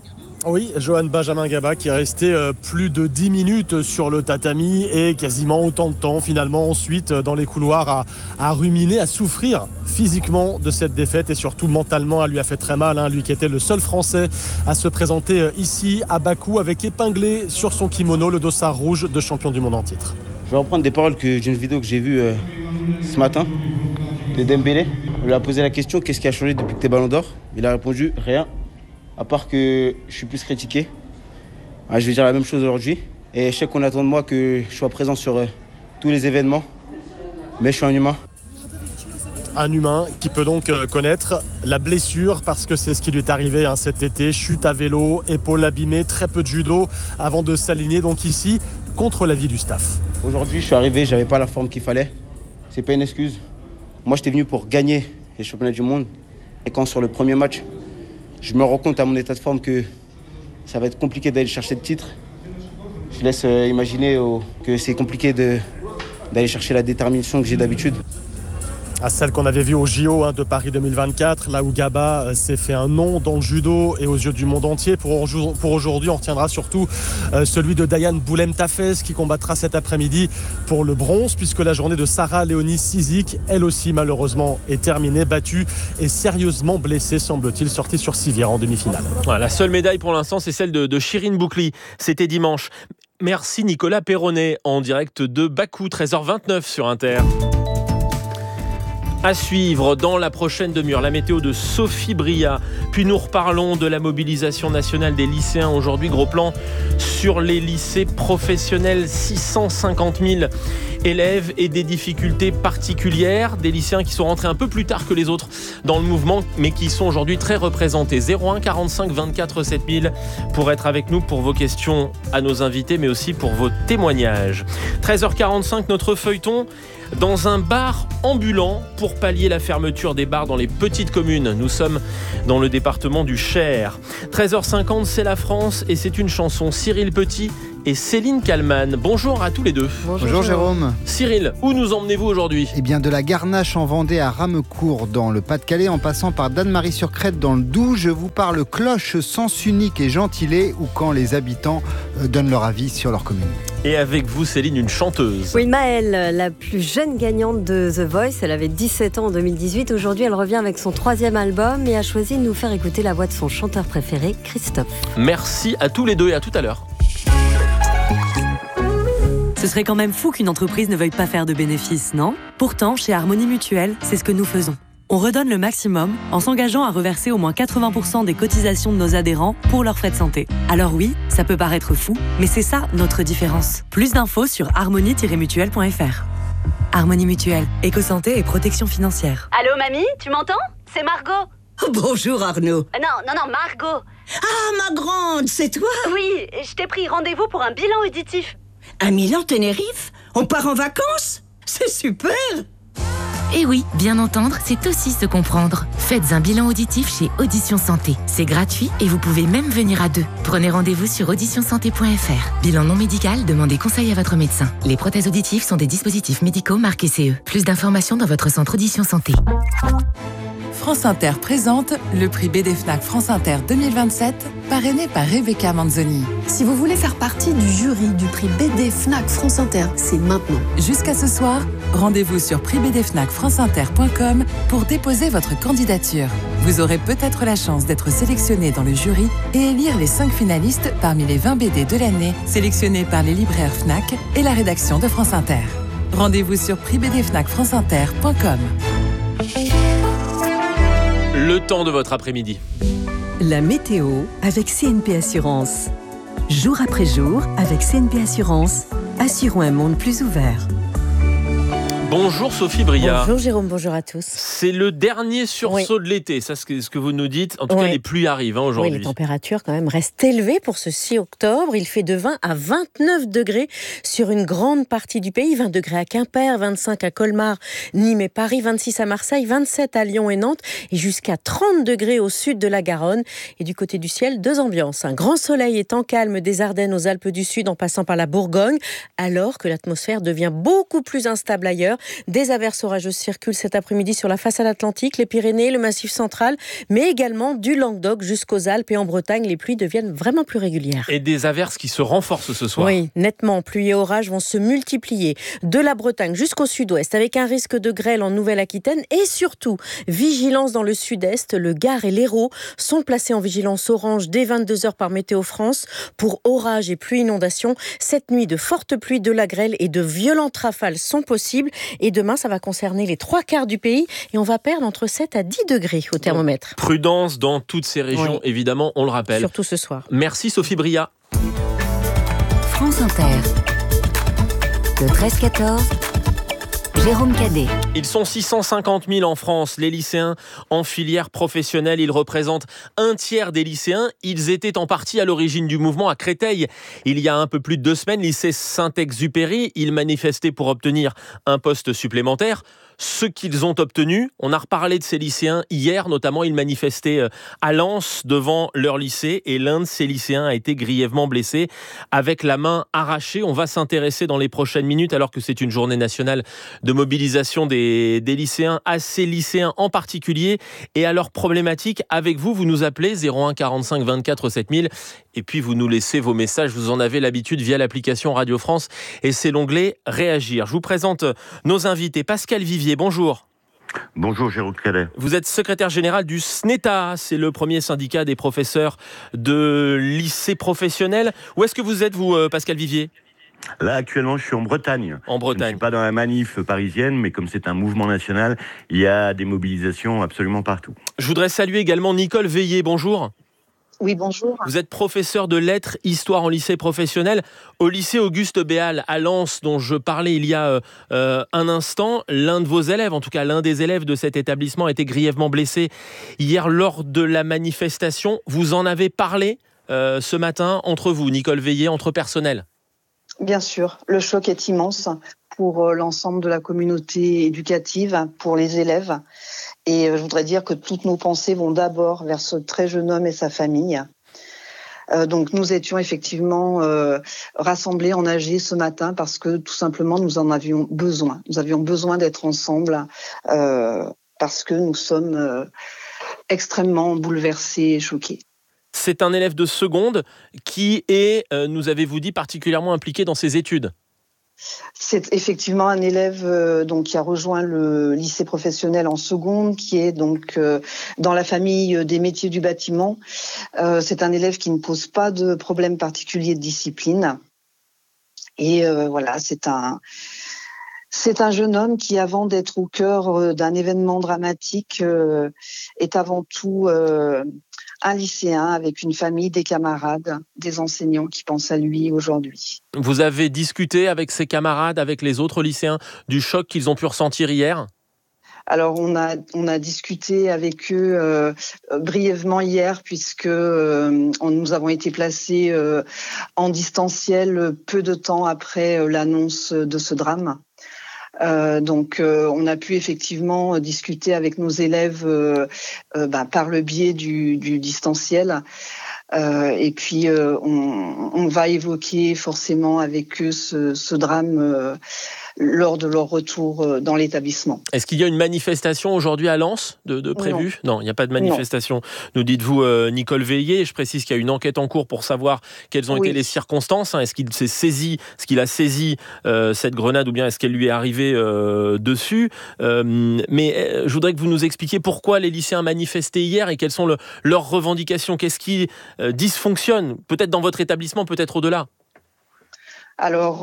[SPEAKER 12] Oui, Johan Benjamin Gaba qui est resté plus de 10 minutes sur le tatami et quasiment autant de temps finalement ensuite dans les couloirs à ruminer, à souffrir physiquement de cette défaite et surtout mentalement. Elle lui a fait très mal, lui qui était le seul Français à se présenter ici à Bakou avec épinglé sur son kimono le dossard rouge de champion du monde en titre.
[SPEAKER 24] Je vais reprendre des paroles d'une vidéo que j'ai vue ce matin de Dembélé. On lui a posé la question: qu'est-ce qui a changé depuis que tu es Ballon d'Or? Il a répondu: rien. À part que je suis plus critiqué. Je vais dire la même chose aujourd'hui. Et je sais qu'on attend de moi que je sois présent sur tous les événements. Mais je suis un humain.
[SPEAKER 12] Un humain qui peut donc connaître la blessure parce que c'est ce qui lui est arrivé cet été. Chute à vélo, épaule abîmée, très peu de judo avant de s'aligner donc ici contre l'avis du staff.
[SPEAKER 24] Aujourd'hui, je suis arrivé, j'avais pas la forme qu'il fallait. C'est pas une excuse. Moi, j'étais venu pour gagner les championnats du monde. Et quand sur le premier match, je me rends compte à mon état de forme que ça va être compliqué d'aller chercher le titre. Je laisse imaginer que c'est compliqué d'aller chercher la détermination que j'ai d'habitude.
[SPEAKER 12] à celle qu'on avait vue au JO de Paris 2024, là où Gaba s'est fait un nom dans le judo et aux yeux du monde entier. Pour aujourd'hui, on retiendra surtout celui de Diane Boulem-Tafez qui combattra cet après-midi pour le bronze, puisque la journée de Sarah Léonie Cizik, elle aussi malheureusement, est terminée, battue et sérieusement blessée, semble-t-il, sortie sur civière en demi-finale.
[SPEAKER 4] Voilà, la seule médaille pour l'instant, c'est celle de Chirine Boukli. C'était dimanche. Merci Nicolas Perronnet en direct de Bakou, 13h29 sur Inter. À suivre dans la prochaine demi-heure, la météo de Sophie Bria. Puis nous reparlons de la mobilisation nationale des lycéens. Aujourd'hui, gros plan sur les lycées professionnels. 650 000 élèves et des difficultés particulières. Des lycéens qui sont rentrés un peu plus tard que les autres dans le mouvement, mais qui sont aujourd'hui très représentés. 01 45 24 7000 pour être avec nous pour vos questions à nos invités, mais aussi pour vos témoignages. 13h45, notre feuilleton dans un bar ambulant pour pallier la fermeture des bars dans les petites communes. Nous sommes dans le département du Cher. 13h50, c'est la France et c'est une chanson. Cyril Petit et Céline Kallmann. Bonjour à tous les deux.
[SPEAKER 9] Bonjour Jérôme.
[SPEAKER 4] Cyril, où nous emmenez-vous aujourd'hui ?
[SPEAKER 9] Eh bien, de la Garnache en Vendée à Ramecourt dans le Pas-de-Calais, en passant par Dannemarie-sur-Crète dans le Doubs, je vous parle cloche, sens unique et gentilé, ou quand les habitants donnent leur avis sur leur commune.
[SPEAKER 4] Et avec vous, Céline, une chanteuse.
[SPEAKER 13] Oui, Maëlle, la plus jeune gagnante de The Voice. Elle avait 17 ans en 2018. Aujourd'hui, elle revient avec son 3e album et a choisi de nous faire écouter la voix de son chanteur préféré, Christophe.
[SPEAKER 4] Merci à tous les deux et à tout à l'heure.
[SPEAKER 15] Ce serait quand même fou qu'une entreprise ne veuille pas faire de bénéfices, non ? Pourtant, chez Harmonie Mutuelle, c'est ce que nous faisons. On redonne le maximum en s'engageant à reverser au moins 80% des cotisations de nos adhérents pour leurs frais de santé. Alors oui, ça peut paraître fou, mais c'est ça notre différence. Plus d'infos sur harmonie-mutuelle.fr. Harmonie Mutuelle, éco-santé et protection financière.
[SPEAKER 16] Allô mamie, tu m'entends ? C'est Margot.
[SPEAKER 25] Oh, bonjour Arnaud.
[SPEAKER 16] Non, Margot.
[SPEAKER 25] Ah, ma grande, c'est toi ?
[SPEAKER 16] Oui, je t'ai pris rendez-vous pour un bilan auditif.
[SPEAKER 25] À Milan-Tenerife ? On part en vacances ? C'est super !
[SPEAKER 26] Et oui, bien entendre, c'est aussi se comprendre. Faites un bilan auditif chez Audition Santé. C'est gratuit et vous pouvez même venir à deux. Prenez rendez-vous sur auditionsanté.fr. Bilan non médical, demandez conseil à votre médecin. Les prothèses auditives sont des dispositifs médicaux marqués CE. Plus d'informations dans votre centre Audition Santé.
[SPEAKER 27] France Inter présente le prix BD Fnac France Inter 2027, parrainé par Rebecca Manzoni.
[SPEAKER 28] Si vous voulez faire partie du jury du prix BD Fnac France Inter, c'est maintenant.
[SPEAKER 27] Jusqu'à ce soir, rendez-vous sur prixbdfnacfranceinter.com pour déposer votre candidature. Vous aurez peut-être la chance d'être sélectionné dans le jury et élire les 5 finalistes parmi les 20 BD de l'année, sélectionnés par les libraires Fnac et la rédaction de France Inter. Rendez-vous sur prixbdfnacfranceinter.com.
[SPEAKER 4] Le temps de votre après-midi.
[SPEAKER 29] La météo avec CNP Assurance. Jour après jour, avec CNP Assurance, assurons un monde plus ouvert.
[SPEAKER 4] Bonjour Sophie Bria.
[SPEAKER 13] Bonjour Jérôme, bonjour à tous.
[SPEAKER 4] C'est le dernier sursaut de l'été, ça c'est ce que vous nous dites. En tout cas, les pluies arrivent aujourd'hui.
[SPEAKER 13] Oui, les températures quand même restent élevées pour ce 6 octobre. Il fait de 20 à 29 degrés sur une grande partie du pays. 20 degrés à Quimper, 25 à Colmar, Nîmes et Paris, 26 à Marseille, 27 à Lyon et Nantes et jusqu'à 30 degrés au sud de la Garonne. Et du côté du ciel, 2 ambiances. Un grand soleil et temps calme des Ardennes aux Alpes du Sud en passant par la Bourgogne, alors que l'atmosphère devient beaucoup plus instable ailleurs. Des averses orageuses circulent cet après-midi sur la façade atlantique, les Pyrénées, le Massif central, mais également du Languedoc jusqu'aux Alpes et en Bretagne. Les pluies deviennent vraiment plus régulières.
[SPEAKER 4] Et des averses qui se renforcent ce soir.
[SPEAKER 13] Oui, nettement. Pluie et orages vont se multiplier de la Bretagne jusqu'au sud-ouest, avec un risque de grêle en Nouvelle-Aquitaine et surtout vigilance dans le sud-est. Le Gard et l'Hérault sont placés en vigilance orange dès 22h par Météo France pour orages et pluie inondations. Cette nuit, de fortes pluies, de la grêle et de violentes rafales sont possibles. Et demain, ça va concerner les 3/4 du pays et on va perdre entre 7 à 10 degrés au thermomètre.
[SPEAKER 4] Prudence dans toutes ces régions, évidemment, on le rappelle.
[SPEAKER 13] Surtout ce soir.
[SPEAKER 4] Merci Sophie Bria.
[SPEAKER 7] France Inter. Le 13-14. Jérôme Cadet.
[SPEAKER 4] Ils sont 650 000 en France, les lycéens en filière professionnelle. Ils représentent un tiers des lycéens. Ils étaient en partie à l'origine du mouvement à Créteil. Il y a un peu plus de 2 semaines, lycée Saint-Exupéry. Ils manifestaient pour obtenir un poste supplémentaire. ce qu'ils ont obtenu. On a reparlé de ces lycéens hier, notamment ils manifestaient à Lens devant leur lycée et l'un de ces lycéens a été grièvement blessé avec la main arrachée. On va s'intéresser dans les prochaines minutes, alors que c'est une journée nationale de mobilisation des lycéens, à ces lycéens en particulier et à leurs problématiques. Avec vous, vous nous appelez 01 45 24 7000 et puis vous nous laissez vos messages. Vous en avez l'habitude via l'application Radio France et c'est l'onglet Réagir. Je vous présente nos invités. Pascal Vivier, bonjour.
[SPEAKER 1] Bonjour Jérôme Cadet.
[SPEAKER 4] Vous êtes secrétaire général du SNETA, c'est le premier syndicat des professeurs de lycée professionnel. Où est-ce que vous êtes, vous, Pascal Vivier ?
[SPEAKER 1] Là, actuellement, je suis en Bretagne.
[SPEAKER 4] En Bretagne.
[SPEAKER 1] Je ne suis pas dans la manif parisienne, mais comme c'est un mouvement national, il y a des mobilisations absolument partout.
[SPEAKER 4] Je voudrais saluer également Nicole Veillé, bonjour.
[SPEAKER 2] Oui, bonjour.
[SPEAKER 4] Vous êtes professeur de lettres, histoire en lycée professionnel au lycée Auguste Béal à Lens, dont je parlais il y a un instant. L'un de vos élèves, en tout cas l'un des élèves de cet établissement, a été grièvement blessé hier lors de la manifestation. Vous en avez parlé ce matin entre vous, Nicole Veillé, entre personnels.
[SPEAKER 2] Bien sûr, le choc est immense pour l'ensemble de la communauté éducative, pour les élèves. Et je voudrais dire que toutes nos pensées vont d'abord vers ce très jeune homme et sa famille. Donc nous étions effectivement rassemblés en AG ce matin parce que tout simplement nous en avions besoin. Nous avions besoin d'être ensemble parce que nous sommes extrêmement bouleversés et choqués.
[SPEAKER 4] C'est un élève de seconde qui est, nous avez-vous dit, particulièrement impliqué dans ses études.
[SPEAKER 2] C'est effectivement un élève donc qui a rejoint le lycée professionnel en seconde, qui est donc dans la famille des métiers du bâtiment. C'est un élève qui ne pose pas de problème particulier de discipline. Et voilà, c'est un jeune homme qui, avant d'être au cœur d'un événement dramatique, est avant tout un lycéen avec une famille, des camarades, des enseignants qui pensent à lui aujourd'hui.
[SPEAKER 4] Vous avez discuté avec ses camarades, avec les autres lycéens, du choc qu'ils ont pu ressentir hier ?
[SPEAKER 2] Alors on a discuté avec eux brièvement hier puisque nous avons été placés en distanciel peu de temps après l'annonce de ce drame. Donc on a pu effectivement discuter avec nos élèves par le biais du distanciel. Et puis on va évoquer forcément avec eux ce drame lors de leur retour dans l'établissement.
[SPEAKER 4] Est-ce qu'il y a une manifestation aujourd'hui à Lens de prévue ? Non, il n'y a pas de manifestation. Non. Nous dites-vous, Nicole Veillé. Je précise qu'il y a une enquête en cours pour savoir quelles ont été les circonstances. Est-ce qu'il a saisi cette grenade ou bien est-ce qu'elle lui est arrivée dessus ? Mais je voudrais que vous nous expliquiez pourquoi les lycéens manifestaient hier et quelles sont leurs revendications. Qu'est-ce qui dysfonctionne ? Peut-être dans votre établissement, peut-être au-delà.
[SPEAKER 2] Alors...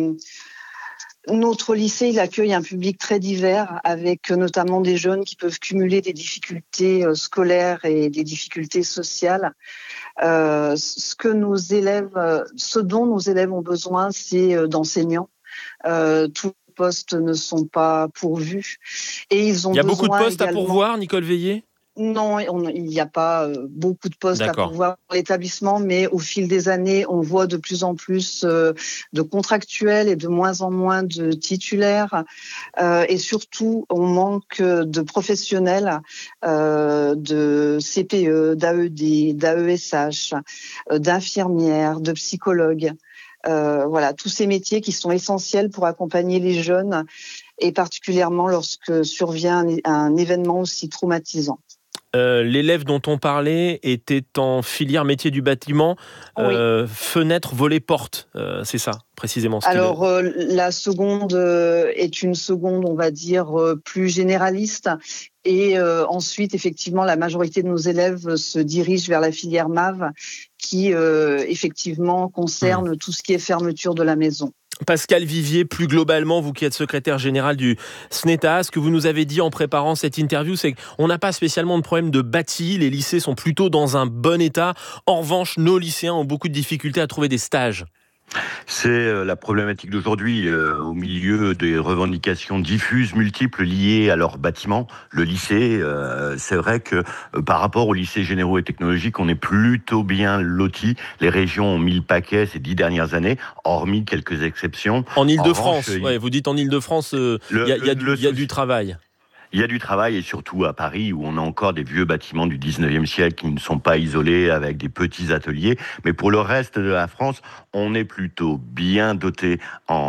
[SPEAKER 2] Notre lycée, il accueille un public très divers, avec notamment des jeunes qui peuvent cumuler des difficultés scolaires et des difficultés sociales. Ce dont nos élèves ont besoin, c'est d'enseignants. Tous les postes ne sont pas pourvus. Et ils ont besoin. Il y a
[SPEAKER 4] beaucoup de postes à pourvoir, Nicole Veillé ?
[SPEAKER 2] Non, il n'y a pas beaucoup de postes à pourvoir dans l'établissement, mais au fil des années, on voit de plus en plus de contractuels et de moins en moins de titulaires. Et surtout, on manque de professionnels, de CPE, d'AED, d'AESH, d'infirmières, de psychologues. Voilà, tous ces métiers qui sont essentiels pour accompagner les jeunes, et particulièrement lorsque survient un événement aussi traumatisant.
[SPEAKER 4] L'élève dont on parlait était en filière métier du bâtiment, fenêtre, volet, porte. C'est ça, précisément.
[SPEAKER 2] Alors, la seconde est une seconde, on va dire, plus généraliste. Et ensuite, effectivement, la majorité de nos élèves se dirigent vers la filière MAV qui, effectivement, concerne tout ce qui est fermeture de la maison.
[SPEAKER 4] Pascal Vivier, plus globalement, vous qui êtes secrétaire général du SNETA, ce que vous nous avez dit en préparant cette interview, c'est qu'on n'a pas spécialement de problème de bâti, les lycées sont plutôt dans un bon état. En revanche, nos lycéens ont beaucoup de difficultés à trouver des stages.
[SPEAKER 1] C'est la problématique d'aujourd'hui, au milieu des revendications diffuses, multiples, liées à leur bâtiment, le lycée. C'est vrai que par rapport aux lycées généraux et technologiques, on est plutôt bien lotis. Les régions ont mis le paquet ces 10 dernières années, hormis quelques exceptions.
[SPEAKER 4] En Ile-de-France, vous dites en Ile-de-France, il y a du travail.
[SPEAKER 1] Il y a du travail, et surtout à Paris, où on a encore des vieux bâtiments du 19e siècle qui ne sont pas isolés, avec des petits ateliers. Mais pour le reste de la France, on est plutôt bien doté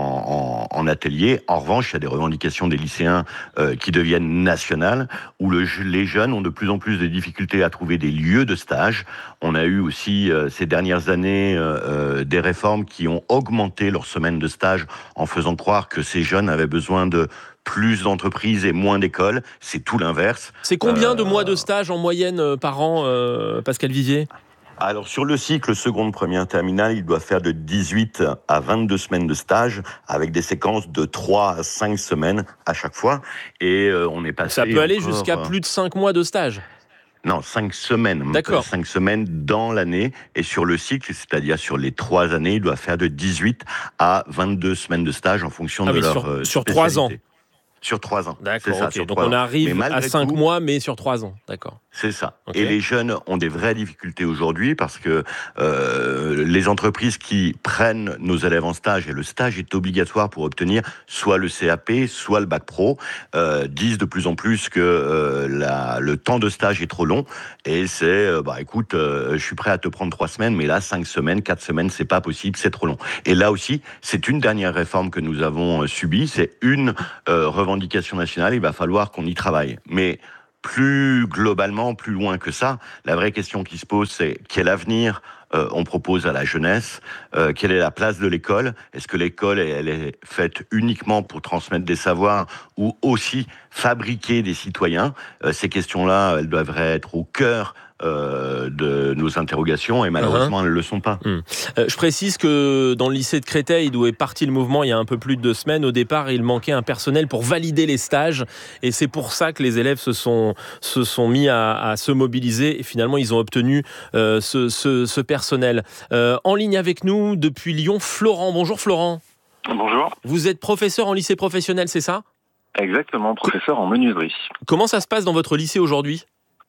[SPEAKER 1] en ateliers. En revanche, il y a des revendications des lycéens qui deviennent nationales, où les jeunes ont de plus en plus de difficultés à trouver des lieux de stage. On a eu aussi ces dernières années des réformes qui ont augmenté leur semaine de stage en faisant croire que ces jeunes avaient besoin de plus d'entreprises et moins d'écoles. C'est tout l'inverse.
[SPEAKER 4] C'est combien de mois de stage en moyenne par an, Pascal Vivier ?
[SPEAKER 1] Alors, sur le cycle seconde, première, terminale, il doit faire de 18 à 22 semaines de stage, avec des séquences de 3 à 5 semaines à chaque fois. Et on est passé...
[SPEAKER 4] Ça peut aller jusqu'à plus de 5 mois de stage ?
[SPEAKER 1] Non, 5 semaines.
[SPEAKER 4] D'accord.
[SPEAKER 1] 5 semaines dans l'année. Et sur le cycle, c'est-à-dire sur les 3 années, il doit faire de 18 à 22 semaines de stage en fonction de leur
[SPEAKER 4] sur 3 ans.
[SPEAKER 1] Sur 3 ans.
[SPEAKER 4] D'accord,
[SPEAKER 1] c'est ça,
[SPEAKER 4] okay. Donc on arrive à 5 mois, mais sur 3 ans. D'accord.
[SPEAKER 1] C'est ça.
[SPEAKER 4] Okay.
[SPEAKER 1] Et les jeunes ont des vraies difficultés aujourd'hui parce que les entreprises qui prennent nos élèves en stage, et le stage est obligatoire pour obtenir soit le CAP, soit le bac pro, disent de plus en plus que le temps de stage est trop long. Et c'est, écoute, je suis prêt à te prendre 3 semaines, mais là, 5 semaines, 4 semaines, c'est pas possible, c'est trop long. Et là aussi, c'est une dernière réforme que nous avons subie, c'est une revendication nationale, il va falloir qu'on y travaille. Mais plus globalement, plus loin que ça, la vraie question qui se pose, c'est quel avenir on propose à la jeunesse, quelle est la place de l'école ? Est-ce que l'école elle est faite uniquement pour transmettre des savoirs ou aussi fabriquer des citoyens ? Ces questions-là, elles devraient être au cœur de nos interrogations et malheureusement elles ne le sont pas.
[SPEAKER 4] Je précise que dans le lycée de Créteil, d'où est parti le mouvement il y a un peu plus de 2 semaines, au départ il manquait un personnel pour valider les stages et c'est pour ça que les élèves se sont mis à se mobiliser et finalement ils ont obtenu ce personnel. En ligne avec nous depuis Lyon, Florent. Bonjour Florent.
[SPEAKER 3] Bonjour.
[SPEAKER 4] Vous êtes professeur en lycée professionnel, c'est ça ?
[SPEAKER 3] Exactement, professeur en menuiserie.
[SPEAKER 4] Comment ça se passe dans votre lycée aujourd'hui ?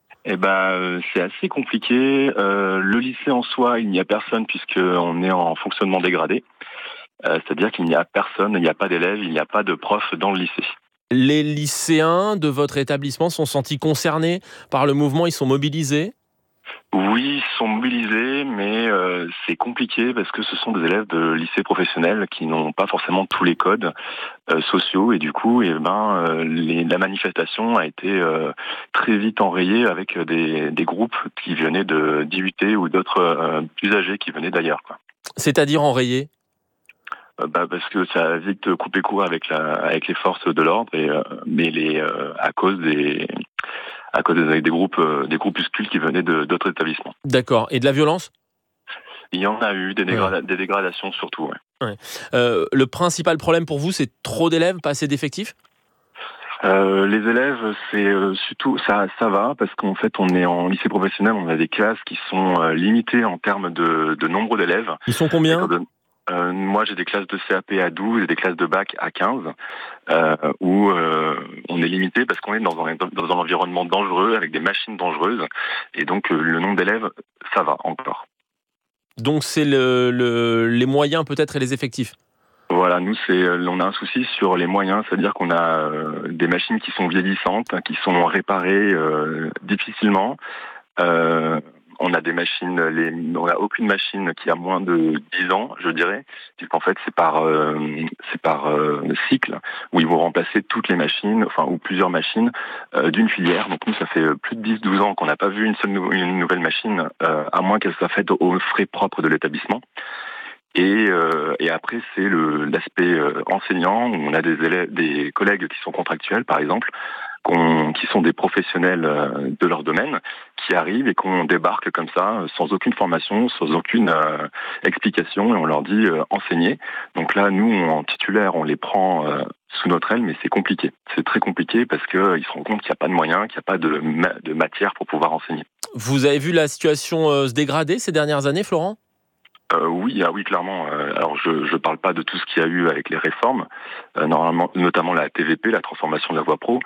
[SPEAKER 3] C'est assez compliqué. Le lycée en soi, il n'y a personne puisqu'on est en fonctionnement dégradé. C'est-à-dire qu'il n'y a personne, il n'y a pas d'élèves, il n'y a pas de profs dans le lycée.
[SPEAKER 4] Les lycéens de votre établissement sont sentis concernés par le mouvement, ils sont mobilisés ?
[SPEAKER 3] Oui, ils sont mobilisés, mais c'est compliqué parce que ce sont des élèves de lycée professionnel qui n'ont pas forcément tous les codes sociaux et du coup, la manifestation a été très vite enrayée avec des groupes qui venaient de d'IUT ou d'autres plus âgés qui venaient d'ailleurs, quoi.
[SPEAKER 4] C'est-à-dire enrayés ?
[SPEAKER 3] Parce que ça a vite coupé court avec les forces de l'ordre à cause des groupuscules qui venaient d'autres établissements.
[SPEAKER 4] D'accord. Et de la violence ?
[SPEAKER 3] Il y en a eu, des dégradations surtout. Ouais.
[SPEAKER 4] Le principal problème pour vous, c'est trop d'élèves, pas assez d'effectifs ?
[SPEAKER 3] Les élèves, c'est surtout ça va parce qu'en fait, on est en lycée professionnel, on a des classes qui sont limitées en termes de nombre d'élèves.
[SPEAKER 4] Ils sont combien ?
[SPEAKER 3] Moi, j'ai des classes de CAP à 12 et des classes de bac à 15, où on est limité parce qu'on est dans un environnement dangereux, avec des machines dangereuses, et donc le nombre d'élèves, ça va encore.
[SPEAKER 4] Donc c'est les moyens peut-être et les effectifs ?
[SPEAKER 3] Voilà, nous, on a un souci sur les moyens, c'est-à-dire qu'on a des machines qui sont vieillissantes, qui sont réparées difficilement. On a des machines, on n'a aucune machine qui a moins de 10 ans, je dirais, puisqu'en fait c'est par cycle où ils vont remplacer toutes les machines, ou plusieurs machines d'une filière. Donc nous, ça fait plus de 10-12 ans qu'on n'a pas vu une nouvelle machine, à moins qu'elle soit faite aux frais propres de l'établissement. Et après, c'est l'aspect enseignant, où on a des collègues qui sont contractuels, par exemple, qui sont des professionnels de leur domaine, qui arrivent et qu'on débarque comme ça, sans aucune formation, sans aucune explication, et on leur dit enseigner. Donc là, nous, en titulaire, on les prend sous notre aile, mais c'est compliqué. C'est très compliqué parce qu'ils se rendent compte qu'il n'y a pas de moyens, qu'il n'y a pas de matière pour pouvoir enseigner.
[SPEAKER 4] Vous avez vu la situation se dégrader ces dernières années, Florent ?
[SPEAKER 3] Oui, clairement. Alors, je parle pas de tout ce qu'il y a eu avec les réformes, normalement, notamment la TVP, la transformation de la voie pro.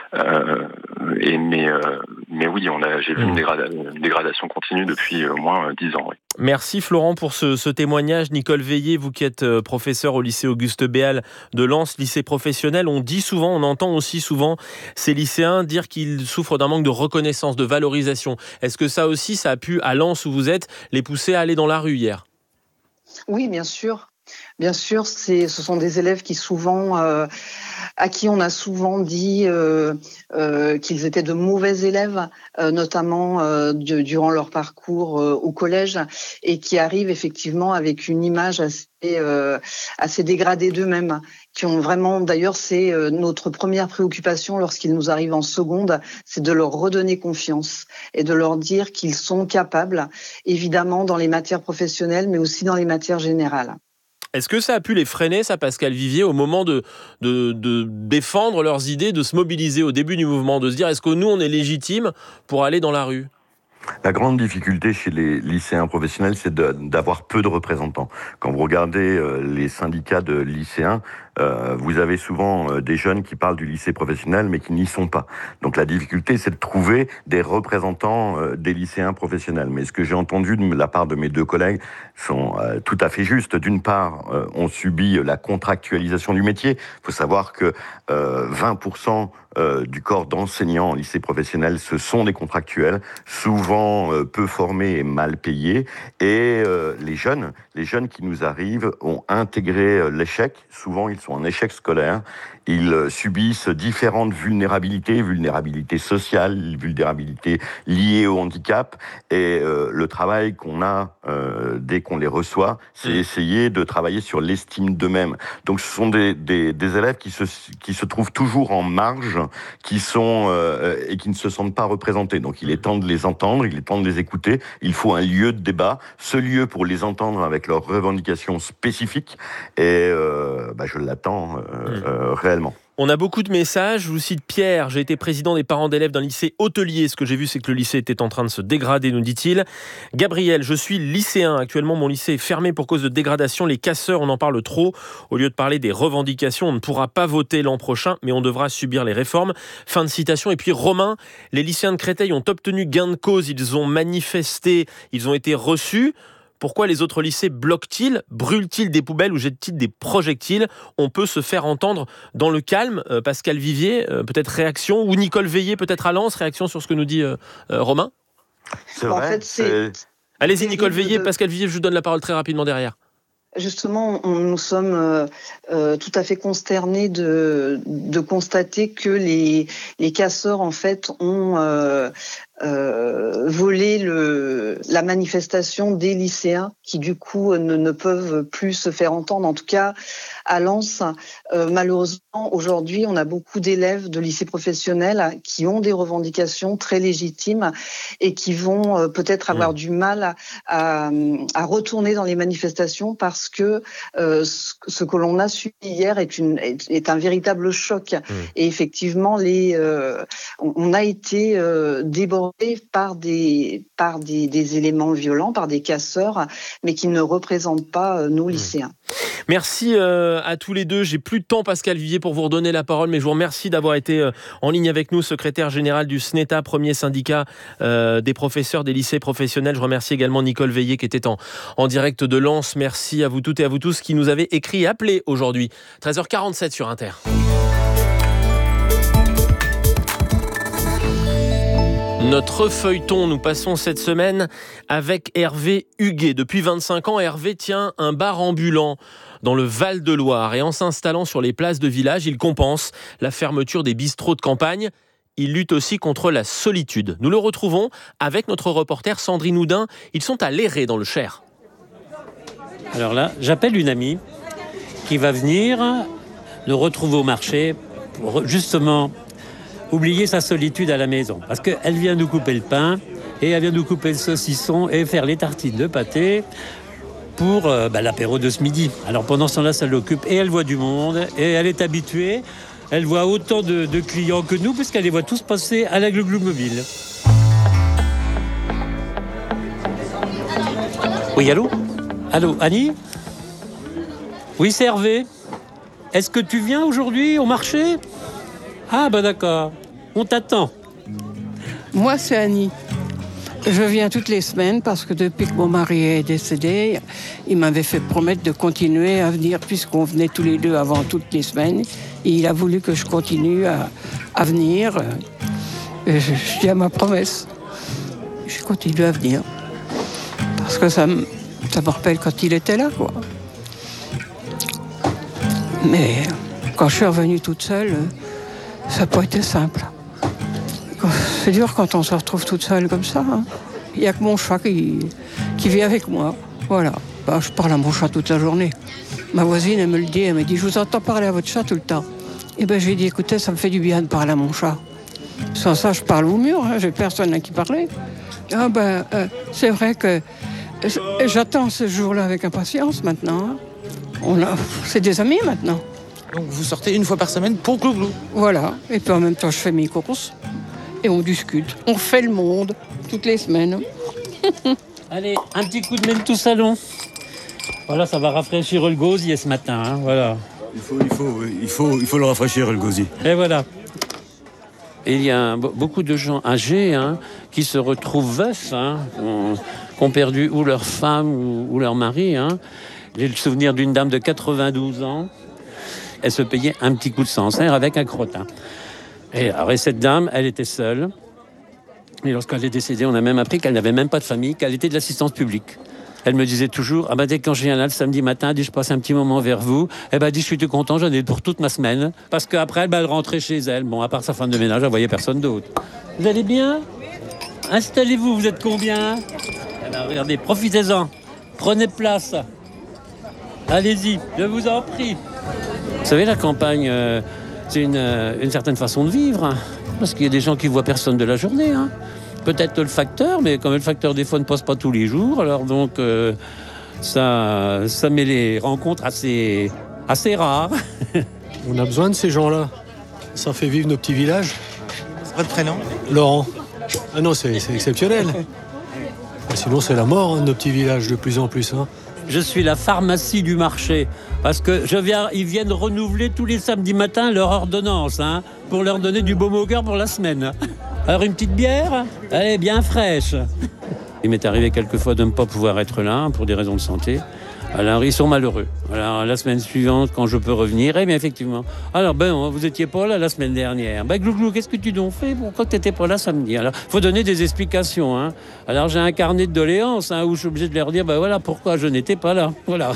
[SPEAKER 3] Mais oui, j'ai vu une dégradation continue depuis au moins 10 ans. Oui.
[SPEAKER 4] Merci Florent pour ce témoignage. Nicole Veillé, vous qui êtes professeur au lycée Auguste Béal de Lens, lycée professionnel, on entend aussi souvent ces lycéens dire qu'ils souffrent d'un manque de reconnaissance, de valorisation. Est-ce que ça aussi, ça a pu, à Lens où vous êtes, les pousser à aller dans la rue hier ?
[SPEAKER 2] Oui, bien sûr. Bien sûr, ce sont des élèves qui souvent, à qui on a souvent dit qu'ils étaient de mauvais élèves, notamment durant leur parcours au collège, et qui arrivent effectivement avec une image assez dégradée d'eux-mêmes, qui ont vraiment, d'ailleurs, c'est notre première préoccupation lorsqu'ils nous arrivent en seconde, c'est de leur redonner confiance et de leur dire qu'ils sont capables, évidemment dans les matières professionnelles, mais aussi dans les matières générales.
[SPEAKER 4] Est-ce que ça a pu les freiner, ça, Pascal Vivier, au moment de défendre leurs idées, de se mobiliser au début du mouvement, de se dire est-ce que nous, on est légitime pour aller dans la rue ?
[SPEAKER 1] La grande difficulté chez les lycéens professionnels, c'est d'avoir peu de représentants. Quand vous regardez les syndicats de lycéens, vous avez souvent des jeunes qui parlent du lycée professionnel mais qui n'y sont pas. Donc la difficulté, c'est de trouver des représentants des lycéens professionnels. Mais ce que j'ai entendu de la part de mes deux collègues sont tout à fait justes. D'une part, on subit la contractualisation du métier. Il faut savoir que 20% du corps d'enseignants en lycée professionnel, ce sont des contractuels, souvent peu formés et mal payés. Et les jeunes qui nous arrivent ont intégré l'échec. Souvent, ils sont en échec scolaire. Ils subissent différentes vulnérabilités sociales, vulnérabilités liées au handicap. Et le travail qu'on a dès qu'on les reçoit, c'est essayer de travailler sur l'estime d'eux-mêmes. Donc ce sont des élèves qui se trouvent toujours en marge, qui sont et qui ne se sentent pas représentés. Donc il est temps de les entendre, il est temps de les écouter. Il faut un lieu de débat, ce lieu pour les entendre avec leurs revendications spécifiques. Et je l'attends réellement.
[SPEAKER 4] On a beaucoup de messages. Je vous cite Pierre. J'ai été président des parents d'élèves d'un lycée hôtelier. Ce que j'ai vu, c'est que le lycée était en train de se dégrader, nous dit-il. Gabriel, je suis lycéen. Actuellement, mon lycée est fermé pour cause de dégradation. Les casseurs, on en parle trop. Au lieu de parler des revendications, on ne pourra pas voter l'an prochain, mais on devra subir les réformes. Fin de citation. Et puis Romain, les lycéens de Créteil ont obtenu gain de cause. Ils ont manifesté. Ils ont été reçus. Pourquoi les autres lycées bloquent-ils, brûlent-ils des poubelles ou jettent-ils des projectiles ? On peut se faire entendre dans le calme. Pascal Vivier, peut-être réaction, ou Nicole Veillé, peut-être à Lens, réaction sur ce que nous dit Romain ?
[SPEAKER 1] C'est vrai.
[SPEAKER 4] Allez-y Nicole Veillé, Pascal Vivier, je vous donne la parole très rapidement derrière.
[SPEAKER 2] Justement, nous sommes tout à fait consternés de constater que les casseurs, en fait, ont voler la manifestation des lycéens qui du coup ne peuvent plus se faire entendre. En tout cas, à Lens, malheureusement, aujourd'hui, on a beaucoup d'élèves de lycées professionnels qui ont des revendications très légitimes et qui vont peut-être avoir du mal à retourner dans les manifestations parce que ce que l'on a subi hier est un véritable choc. Et effectivement, on a été débordé par des éléments violents, par des casseurs, mais qui ne représentent pas nos lycéens.
[SPEAKER 4] Merci à tous les deux. J'ai plus de temps, Pascal Vivier, pour vous redonner la parole, mais je vous remercie d'avoir été en ligne avec nous, secrétaire général du SNETA, premier syndicat des professeurs des lycées professionnels. Je remercie également Nicole Veillé qui était en direct de Lens. Merci à vous toutes et à vous tous qui nous avez écrit et appelé aujourd'hui. 13h47 sur Inter. Notre feuilleton, nous passons cette semaine avec Hervé Huguet. Depuis 25 ans, Hervé tient un bar ambulant dans le Val-de-Loire et en s'installant sur les places de village, il compense la fermeture des bistrots de campagne. Il lutte aussi contre la solitude. Nous le retrouvons avec notre reporter Sandrine Houdin. Ils sont à Léré dans le Cher.
[SPEAKER 5] Alors là, j'appelle une amie qui va venir nous retrouver au marché pour justement oublier sa solitude à la maison. Parce qu'elle vient nous couper le pain et elle vient nous couper le saucisson et faire les tartines de pâté pour l'apéro de ce midi. Alors pendant ce temps-là, ça l'occupe et elle voit du monde et elle est habituée. Elle voit autant de clients que nous puisqu'elle les voit tous passer à la Glu-Glu mobile. Oui, allô ? Allô, Annie ? Oui, c'est Hervé. Est-ce que tu viens aujourd'hui au marché ? Ah, bah d'accord. On t'attend.
[SPEAKER 8] Moi, c'est Annie. Je viens toutes les semaines parce que depuis que mon mari est décédé, il m'avait fait promettre de continuer à venir puisqu'on venait tous les deux avant toutes les semaines. Et il a voulu que je continue à venir. Et je tiens à ma promesse. Je continue à venir. Parce que ça me rappelle quand il était là, quoi. Mais quand je suis revenue toute seule, ça n'a pas été simple. C'est dur quand on se retrouve toute seule comme ça. Hein. Il n'y a que mon chat qui vit avec moi. Voilà. Ben, je parle à mon chat toute la journée. Ma voisine, elle me le dit, elle me dit, je vous entends parler à votre chat tout le temps. Et ben, je lui ai dit, écoutez, ça me fait du bien de parler à mon chat. Sans ça, je parle au mur, hein, j'ai personne à qui parler. Ah ben, c'est vrai que j'attends ce jour-là avec impatience maintenant. Hein. C'est des amis maintenant.
[SPEAKER 10] Donc vous sortez une fois par semaine pour Glouglou.
[SPEAKER 8] Voilà. Et puis en même temps, je fais mes courses. Et on discute. On fait le monde toutes les semaines.
[SPEAKER 5] Allez, un petit coup de mentou salon. Voilà, ça va rafraîchir le gosier ce matin. Hein, voilà.
[SPEAKER 14] Il faut le rafraîchir, le gosier.
[SPEAKER 5] Et voilà. Et il y a beaucoup de gens âgés qui se retrouvent veufs, qui ont perdu ou leur femme ou leur mari. J'ai le souvenir d'une dame de 92 ans. Elle se payait un petit coup de sancerre avec un crottin. Et cette dame, elle était seule. Et lorsqu'elle est décédée, on a même appris qu'elle n'avait même pas de famille, qu'elle était de l'assistance publique. Elle me disait toujours, dès que quand je viens là le samedi matin, je passe un petit moment vers vous. Je suis tout content, j'en ai pour toute ma semaine. Parce qu'après, elle rentrait chez elle. Bon, à part sa femme de ménage, elle ne voyait personne d'autre. Vous allez bien ? Installez-vous, vous êtes combien ? Regardez, profitez-en. Prenez place. Allez-y, je vous en prie. Vous savez, la campagne, c'est une certaine façon de vivre. Parce qu'il y a des gens qui ne voient personne de la journée. Peut-être le facteur, mais comme le facteur des fois ne passe pas tous les jours, alors donc ça met les rencontres assez rares.
[SPEAKER 17] On a besoin de ces gens-là. Ça fait vivre nos petits villages.
[SPEAKER 10] Votre prénom ?
[SPEAKER 17] Laurent. Ah non, c'est exceptionnel. Sinon, c'est la mort, nos petits villages, de plus en plus.
[SPEAKER 5] Je suis la pharmacie du marché, parce que ils viennent renouveler tous les samedis matins leur ordonnance, pour leur donner du baume au cœur pour la semaine. Alors une petite bière, allez, bien fraîche. Il m'est arrivé quelquefois de ne pas pouvoir être là pour des raisons de santé. Alors ils sont malheureux. Alors la semaine suivante, quand je peux revenir, bien effectivement. Alors vous étiez pas là la semaine dernière. Glouglou, qu'est-ce que tu t'en fais ? Pourquoi tu n'étais pas là samedi ? Alors faut donner des explications. Alors j'ai un carnet de doléances où je suis obligé de leur dire voilà pourquoi je n'étais pas là. Voilà.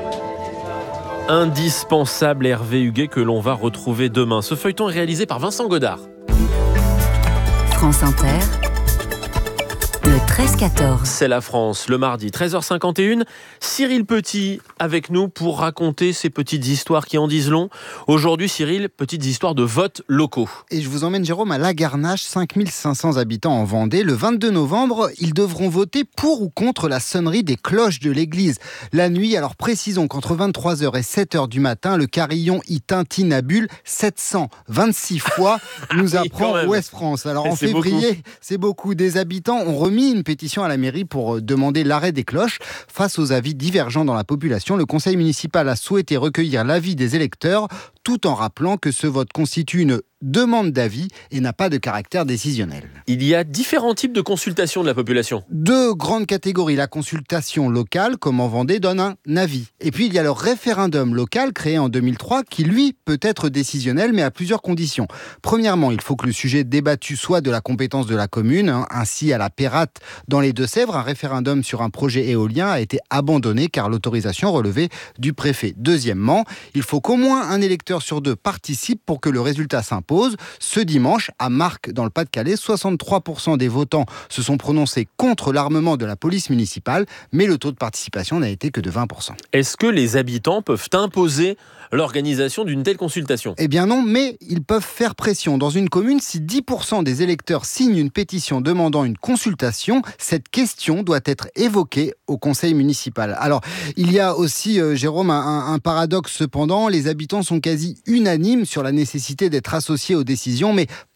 [SPEAKER 4] Indispensable Hervé Huguet que l'on va retrouver demain. Ce feuilleton est réalisé par Vincent Godard.
[SPEAKER 7] France Inter, le 13-14.
[SPEAKER 4] C'est la France, le mardi, 13h51. Cyril Petit avec nous pour raconter ces petites histoires qui en disent long. Aujourd'hui, Cyril, petites histoires de votes locaux.
[SPEAKER 9] Et je vous emmène, Jérôme, à Lagarnache, 5500 habitants en Vendée. Le 22 novembre, ils devront voter pour ou contre la sonnerie des cloches de l'église. La nuit, alors précisons qu'entre 23h et 7h du matin, le carillon y tintinabule 726 fois, nous apprend Ouest France. Alors en février, c'est beaucoup. Des habitants ont remis une pétition à la mairie pour demander l'arrêt des cloches. Face aux avis divergents dans la population, le conseil municipal a souhaité recueillir l'avis des électeurs tout en rappelant que ce vote constitue une demande d'avis et n'a pas de caractère décisionnel.
[SPEAKER 4] Il y a différents types de consultation de la population.
[SPEAKER 9] Deux grandes catégories. La consultation locale, comme en Vendée, donne un avis. Et puis il y a le référendum local créé en 2003 qui, lui, peut être décisionnel mais à plusieurs conditions. Premièrement, il faut que le sujet débattu soit de la compétence de la commune. Ainsi, à la Pérate, dans les Deux-Sèvres, un référendum sur un projet éolien a été abandonné car l'autorisation relevait du préfet. Deuxièmement, il faut qu'au moins un électeur sur deux participe pour que le résultat s'impose. Ce dimanche, à Marcq, dans le Pas-de-Calais, 63% des votants se sont prononcés contre l'armement de la police municipale, mais le taux de participation n'a été que de 20%.
[SPEAKER 4] Est-ce que les habitants peuvent imposer l'organisation d'une telle consultation ?
[SPEAKER 9] Eh bien non, mais ils peuvent faire pression. Dans une commune, si 10% des électeurs signent une pétition demandant une consultation, cette question doit être évoquée au conseil municipal. Alors, il y a aussi, Jérôme, un paradoxe cependant. Les habitants sont quasi unanimes sur la nécessité d'être associés aux décisions, mais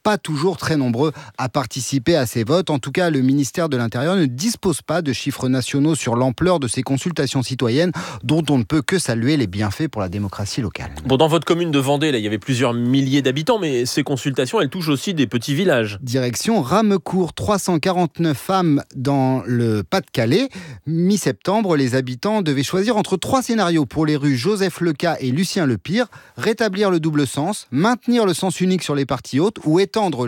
[SPEAKER 9] pas toujours très nombreux à participer à ces votes. En tout cas, le ministère de l'Intérieur ne dispose pas de chiffres nationaux sur l'ampleur de ces consultations citoyennes dont on ne peut que saluer les bienfaits pour la démocratie locale.
[SPEAKER 4] Bon, dans votre commune de Vendée, là, il y avait plusieurs milliers d'habitants, mais ces consultations, elles touchent aussi des petits villages.
[SPEAKER 9] Direction Ramecourt, 349 femmes dans le Pas-de-Calais. Mi-septembre, les habitants devaient choisir entre 3 scénarios pour les rues Joseph Leca et Lucien Lepire: rétablir le double sens, maintenir le sens unique sur les parties hautes ou étendre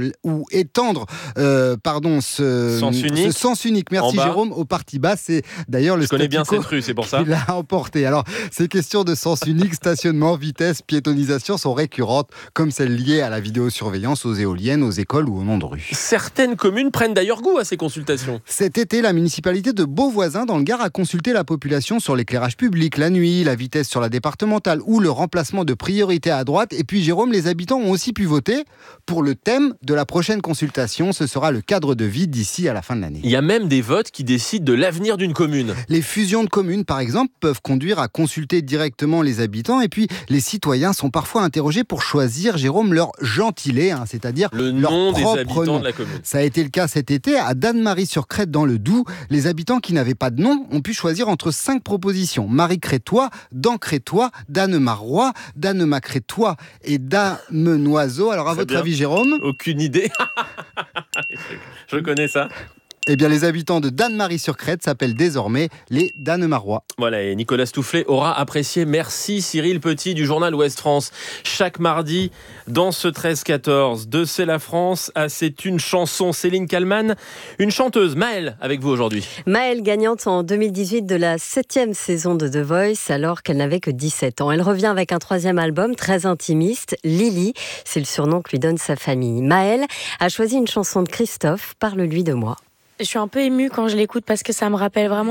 [SPEAKER 9] ce sens unique. Merci Jérôme, aux parties basses. C'est d'ailleurs le
[SPEAKER 4] Je connais bien cette rue, c'est pour ça.
[SPEAKER 9] Il l'a emporté. Alors, ces questions de sens unique, stationnement, vitesse, piétonisation sont récurrentes, comme celles liées à la vidéosurveillance, aux éoliennes, aux écoles ou aux noms de rue.
[SPEAKER 4] Certaines communes prennent d'ailleurs goût à ces consultations.
[SPEAKER 9] Cet été, la municipalité de Beauvoisin, dans le Gard, a consulté la population sur l'éclairage public, la nuit, la vitesse sur la départementale ou le remplacement de priorité à droite. Et puis, Jérôme, les habitants ont aussi pu voter pour le thème de la prochaine consultation. Ce sera le cadre de vie d'ici à la fin de l'année.
[SPEAKER 4] Il y a même des votes qui décident de l'avenir d'une commune.
[SPEAKER 9] Les fusions de communes, par exemple, peuvent conduire à consulter directement les habitants. Et puis, les citoyens sont parfois interrogés pour choisir, Jérôme, leur gentilé, c'est-à-dire
[SPEAKER 4] le
[SPEAKER 9] leur
[SPEAKER 4] nom des
[SPEAKER 9] propre
[SPEAKER 4] habitants
[SPEAKER 9] nom.
[SPEAKER 4] de la commune.
[SPEAKER 9] Ça a été le cas cet été à Danemarie-sur-Crète dans le Doubs. Les habitants qui n'avaient pas de nom ont pu choisir entre 5 propositions: Marie-Crétois, Dan-Crétois, Danemarois, Danemacrétois et Damenoiseau. Alors, à votre avis, Jérôme ?
[SPEAKER 4] Aucune idée. Je connais ça.
[SPEAKER 9] Eh bien, les habitants de Danemarie-sur-Crète s'appellent désormais les Danemarois.
[SPEAKER 4] Voilà, et Nicolas Stoufflet aura apprécié. Merci Cyril Petit du journal Ouest France. Chaque mardi, dans ce 13-14 de C'est la France, C'est une chanson. Céline Kallmann, une chanteuse. Maëlle, avec vous aujourd'hui.
[SPEAKER 6] Maëlle, gagnante en 2018 de la 7e saison de The Voice, alors qu'elle n'avait que 17 ans. Elle revient avec un 3e album très intimiste, Lily. C'est le surnom que lui donne sa famille. Maëlle a choisi une chanson de Christophe, Parle-lui de moi.
[SPEAKER 11] Je suis un peu émue quand je l'écoute parce que ça me rappelle vraiment